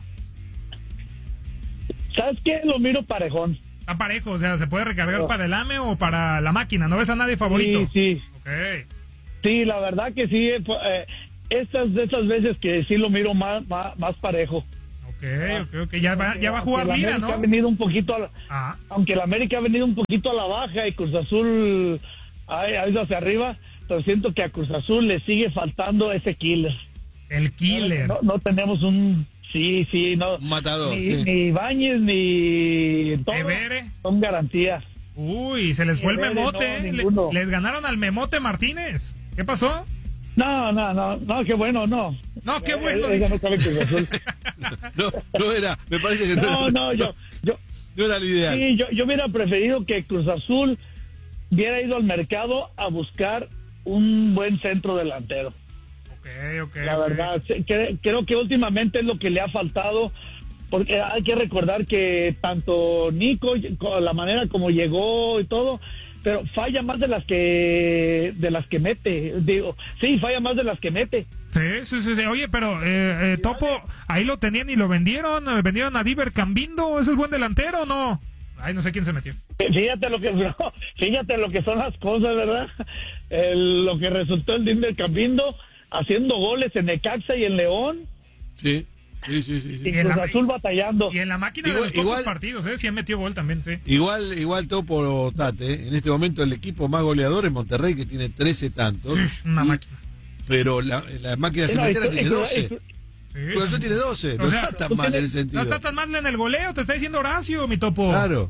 Speaker 15: ¿Sabes qué? Lo miro parejón.
Speaker 7: Está parejo, o sea, ¿se puede recargar no. para el A M E o para la máquina? ¿No ves a nadie favorito?
Speaker 15: Sí, sí.
Speaker 7: Ok.
Speaker 15: Sí, la verdad que sí. Eh, estas de esas veces que sí lo miro más, más, más parejo.
Speaker 7: Ok, ok, ok. Ya va, ya va a jugar
Speaker 15: Liga,
Speaker 7: ¿no?
Speaker 15: Ha venido un poquito a la,
Speaker 7: ah.
Speaker 15: Aunque el América ha venido un poquito a la baja y Cruz Azul ha, ha ido hacia arriba, pero siento que a Cruz Azul le sigue faltando ese killer.
Speaker 7: El killer.
Speaker 15: No, no tenemos un... Sí, sí, no.
Speaker 14: Un matador,
Speaker 15: Ni,
Speaker 14: sí.
Speaker 15: ni Ibáñez ni... Todo
Speaker 7: Evere.
Speaker 15: Son garantías.
Speaker 7: Uy, se les fue
Speaker 15: Evere,
Speaker 7: el memote.
Speaker 15: No,
Speaker 7: Le, les ganaron al memote Martínez. ¿Qué pasó?
Speaker 15: No, no, no, no, qué bueno, no.
Speaker 7: No, qué bueno.
Speaker 15: Eh, ella no sabe Cruz Azul.
Speaker 14: no, no era, me parece que no,
Speaker 15: no
Speaker 14: era.
Speaker 15: No, yo, yo,
Speaker 14: no era el ideal.
Speaker 15: Sí, yo, yo hubiera preferido que Cruz Azul hubiera ido al mercado a buscar un buen centro delantero.
Speaker 7: Okay, okay,
Speaker 15: la
Speaker 7: okay.
Speaker 15: verdad, cre, creo que últimamente es lo que le ha faltado, porque hay que recordar que tanto Nico, la manera como llegó y todo, pero falla más de las que de las que mete, digo, sí, falla más de las que mete.
Speaker 7: Sí, sí, sí, sí. Oye, pero eh, eh, Topo, ahí lo tenían y lo vendieron, vendieron a Diver Cambindo, ¿ese es buen delantero o no? Ay, no sé quién se metió.
Speaker 15: Fíjate lo que no, fíjate lo que son las cosas, ¿verdad? El, lo que resultó el Diver Cambindo haciendo goles en Necaxa y en León.
Speaker 14: Sí, sí, sí, sí. sí.
Speaker 15: Y Cruz Azul batallando.
Speaker 7: Y en la máquina
Speaker 14: igual,
Speaker 7: de los pocos
Speaker 14: igual,
Speaker 7: partidos, ¿eh? Sí metió gol también, sí.
Speaker 14: Igual, igual Topo Tate, en este momento el equipo más goleador es Monterrey, que tiene trece tantos.
Speaker 7: Sí, una
Speaker 14: y,
Speaker 7: máquina.
Speaker 14: Pero la, la máquina
Speaker 15: sí,
Speaker 14: cementera
Speaker 15: no,
Speaker 14: tiene
Speaker 15: eso,
Speaker 14: doce.
Speaker 15: eso,
Speaker 14: Sí. Cruz Azul tiene doce, no
Speaker 7: o sea,
Speaker 14: está tan mal en el sentido.
Speaker 7: No está tan mal en el goleo, te está diciendo Horacio, mi Topo.
Speaker 14: Claro.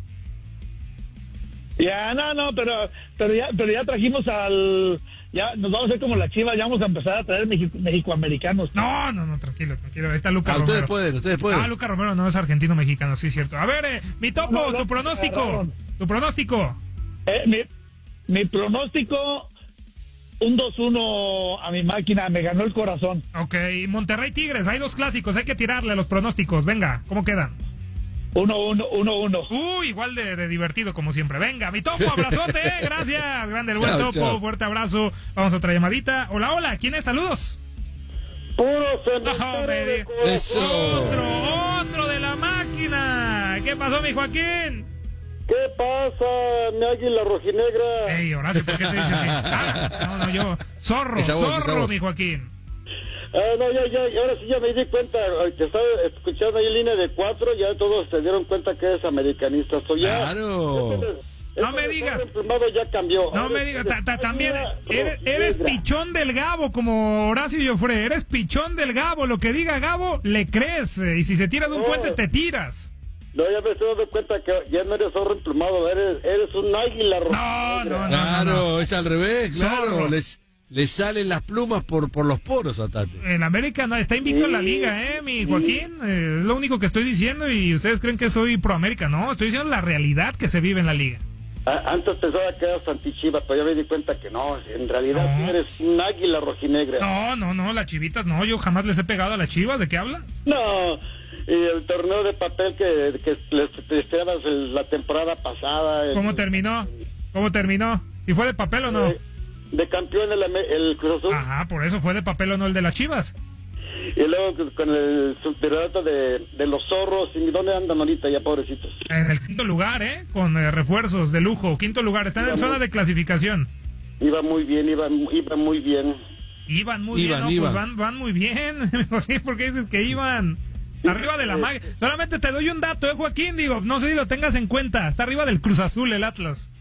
Speaker 15: Ya, no, no, pero, pero ya, pero ya trajimos al... Ya nos vamos a hacer como la Chiva, ya vamos a empezar a traer Mexico, mexicoamericanos.
Speaker 7: No, no, no, tranquilo, tranquilo. Ahí está Luca
Speaker 14: ah,
Speaker 7: Romero.
Speaker 14: Ustedes pueden, ustedes pueden.
Speaker 7: Ah, Luca Romero no es argentino-mexicano, sí, cierto. A ver, eh, mi Topo,
Speaker 15: no, no,
Speaker 7: tu pronóstico.
Speaker 15: agarraron.
Speaker 7: Tu pronóstico.
Speaker 15: Eh, mi, mi pronóstico, un dos uno a mi máquina, me ganó el corazón.
Speaker 7: Ok, Monterrey Tigres, hay dos clásicos, hay que tirarle a los pronósticos. Venga, ¿cómo quedan?
Speaker 15: Uno, uno, uno, uno.
Speaker 7: Uy, igual de, de divertido como siempre. Venga, mi Topo, abrazote, eh, gracias. Grande el buen
Speaker 14: Chao,
Speaker 7: Topo,
Speaker 14: chao.
Speaker 7: fuerte abrazo. Vamos a otra llamadita. Hola, hola, ¿quién es? Saludos.
Speaker 15: Puro
Speaker 7: No, me di-
Speaker 14: Eso.
Speaker 7: Otro, otro de la máquina. ¿Qué pasó, mi Joaquín?
Speaker 15: ¿Qué pasa, mi águila rojinegra?
Speaker 7: Ey, Horacio, ¿por qué te dices así? Ah, no, no, yo. Zorro,
Speaker 14: Esa voz, esa
Speaker 7: zorro,
Speaker 14: voz.
Speaker 7: mi Joaquín.
Speaker 15: Ah, no, ya, ya, ahora sí ya me di cuenta, que estaba escuchando ahí en línea de cuatro, ya todos se dieron cuenta que es americanista. Soy ya,
Speaker 14: Claro.
Speaker 7: No me digas.
Speaker 15: El plumado ya cambió.
Speaker 7: No
Speaker 15: Ahora
Speaker 7: me
Speaker 15: es-
Speaker 7: digas,
Speaker 15: es
Speaker 7: ta- ta- también
Speaker 15: águila
Speaker 7: eres, eres
Speaker 15: rojinegra.
Speaker 7: pichón del Gabo, como Horacio y Joffre. Eres pichón del Gabo. Lo que diga Gabo, le crees. eh, Y si se tira de un
Speaker 15: No.
Speaker 7: puente, te tiras.
Speaker 15: No, ya me estoy dando cuenta que ya no eres zorro emplumado, eres, eres un águila
Speaker 7: No,
Speaker 15: rojinegra.
Speaker 7: no, no.
Speaker 14: Claro, es al revés, claro.
Speaker 7: Zorro.
Speaker 14: Les, les salen las plumas por, por los poros a Tate.
Speaker 7: En América no, está invicto en la
Speaker 15: Sí,
Speaker 7: liga, ¿eh, mi
Speaker 15: sí.
Speaker 7: Joaquín? Eh, es lo único que estoy diciendo y ustedes creen que soy pro América. No, estoy diciendo la realidad que se vive en la liga.
Speaker 15: A- Antes pensaba que eras antichiva, pero ya me di cuenta que no, en realidad
Speaker 7: No.
Speaker 15: sí eres un águila rojinegra.
Speaker 7: No, no, no, las chivitas no, yo jamás les he pegado a las chivas, ¿de qué hablas?
Speaker 15: No, y el torneo de papel que, que les te esperabas el- la temporada pasada. el-
Speaker 7: ¿Cómo terminó? ¿Cómo terminó? ¿Si fue de papel o no?
Speaker 15: De, de campeón el, Ame- el Cruz Azul.
Speaker 7: Ajá, por eso fue de papel o no el de las chivas.
Speaker 15: Y luego con- con el subtirato de, de los zorros. ¿Y dónde andan ahorita ya, pobrecitos?
Speaker 7: En el quinto lugar, ¿eh? Con eh, refuerzos de lujo. Quinto lugar, están en zona de clasificación.
Speaker 15: Iba muy bien, iba, iba muy bien.
Speaker 7: Iban muy
Speaker 14: Iban,
Speaker 7: bien, ¿no?
Speaker 14: iban.
Speaker 7: Pues van, van muy bien. ¿Por qué dices que iban? Arriba de la magia. Solamente te doy un dato, ¿eh, Joaquín? Digo, no sé si lo tengas en cuenta. Está arriba del Cruz Azul, el Atlas.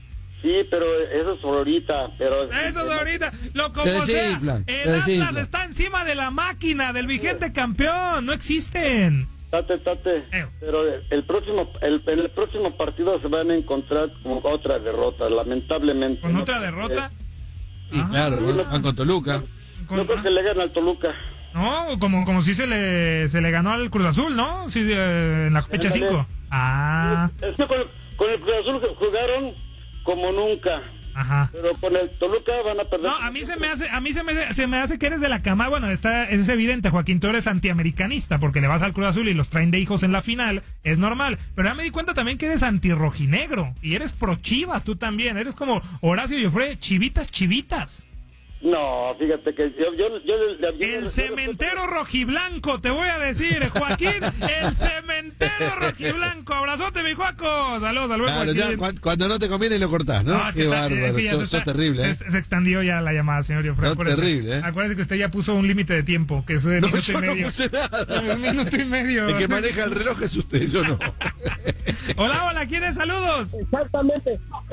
Speaker 3: Sí, pero eso es ahorita, pero...
Speaker 7: Eso es ahorita, lo como
Speaker 14: Se
Speaker 7: sea,
Speaker 14: desinflan,
Speaker 7: el
Speaker 14: se
Speaker 7: Atlas
Speaker 14: desinflan.
Speaker 7: está encima de la máquina del vigente campeón, no existen.
Speaker 3: Tate, tate, pero el próximo, el, en el próximo partido se van a encontrar con otra derrota, lamentablemente.
Speaker 7: ¿Con
Speaker 3: ¿no?
Speaker 7: otra derrota?
Speaker 14: Y claro, van- van con Toluca.
Speaker 3: Yo creo que le gana al Toluca.
Speaker 7: No, como, como si se le, se le ganó al Cruz Azul, ¿no? Sí, eh, en la fecha
Speaker 3: Ándale.
Speaker 7: cinco. Ah,
Speaker 3: Es que con, con el Cruz Azul jugaron como nunca.
Speaker 7: ajá.
Speaker 3: Pero con el Toluca van a perder.
Speaker 7: No, a mí se me hace, a mí se me, se me hace que eres de la cama. Bueno, está, es evidente, Joaquín, tú eres antiamericanista porque le vas al Cruz Azul y los traen de hijos en la final, es normal. Pero ya me di cuenta también que eres antirrojinegro y eres pro Chivas tú también. Eres como Horacio Joffre, chivitas, chivitas.
Speaker 3: No, fíjate que yo... yo, yo, yo- yo-
Speaker 7: El cementero rojiblanco, te voy a decir, Joaquín, el cementero rojiblanco. Abrazote, mi Juaco. Saludos, al buen
Speaker 14: Claro,
Speaker 7: Joaquín.
Speaker 14: ya, cuan- cuando no te conviene lo cortás, ¿no?
Speaker 7: No, es que
Speaker 14: Qué
Speaker 7: está-
Speaker 14: bárbaro,
Speaker 7: es que ya
Speaker 14: sos,
Speaker 7: se
Speaker 14: sos
Speaker 7: está-
Speaker 14: terrible, ¿eh?
Speaker 7: Se, se extendió ya la llamada, señor Joffre.
Speaker 14: Sos
Speaker 7: acuérdese.
Speaker 14: terrible, ¿eh?
Speaker 7: Acuérdese que usted ya puso un límite de tiempo, que es de
Speaker 14: No,
Speaker 7: minuto
Speaker 14: yo
Speaker 7: y
Speaker 14: no
Speaker 7: medio.
Speaker 14: puse nada.
Speaker 7: Un minuto y medio.
Speaker 14: El que maneja el reloj es usted, yo no.
Speaker 7: Hola, hola, ¿quiénes? Saludos.
Speaker 6: Exactamente.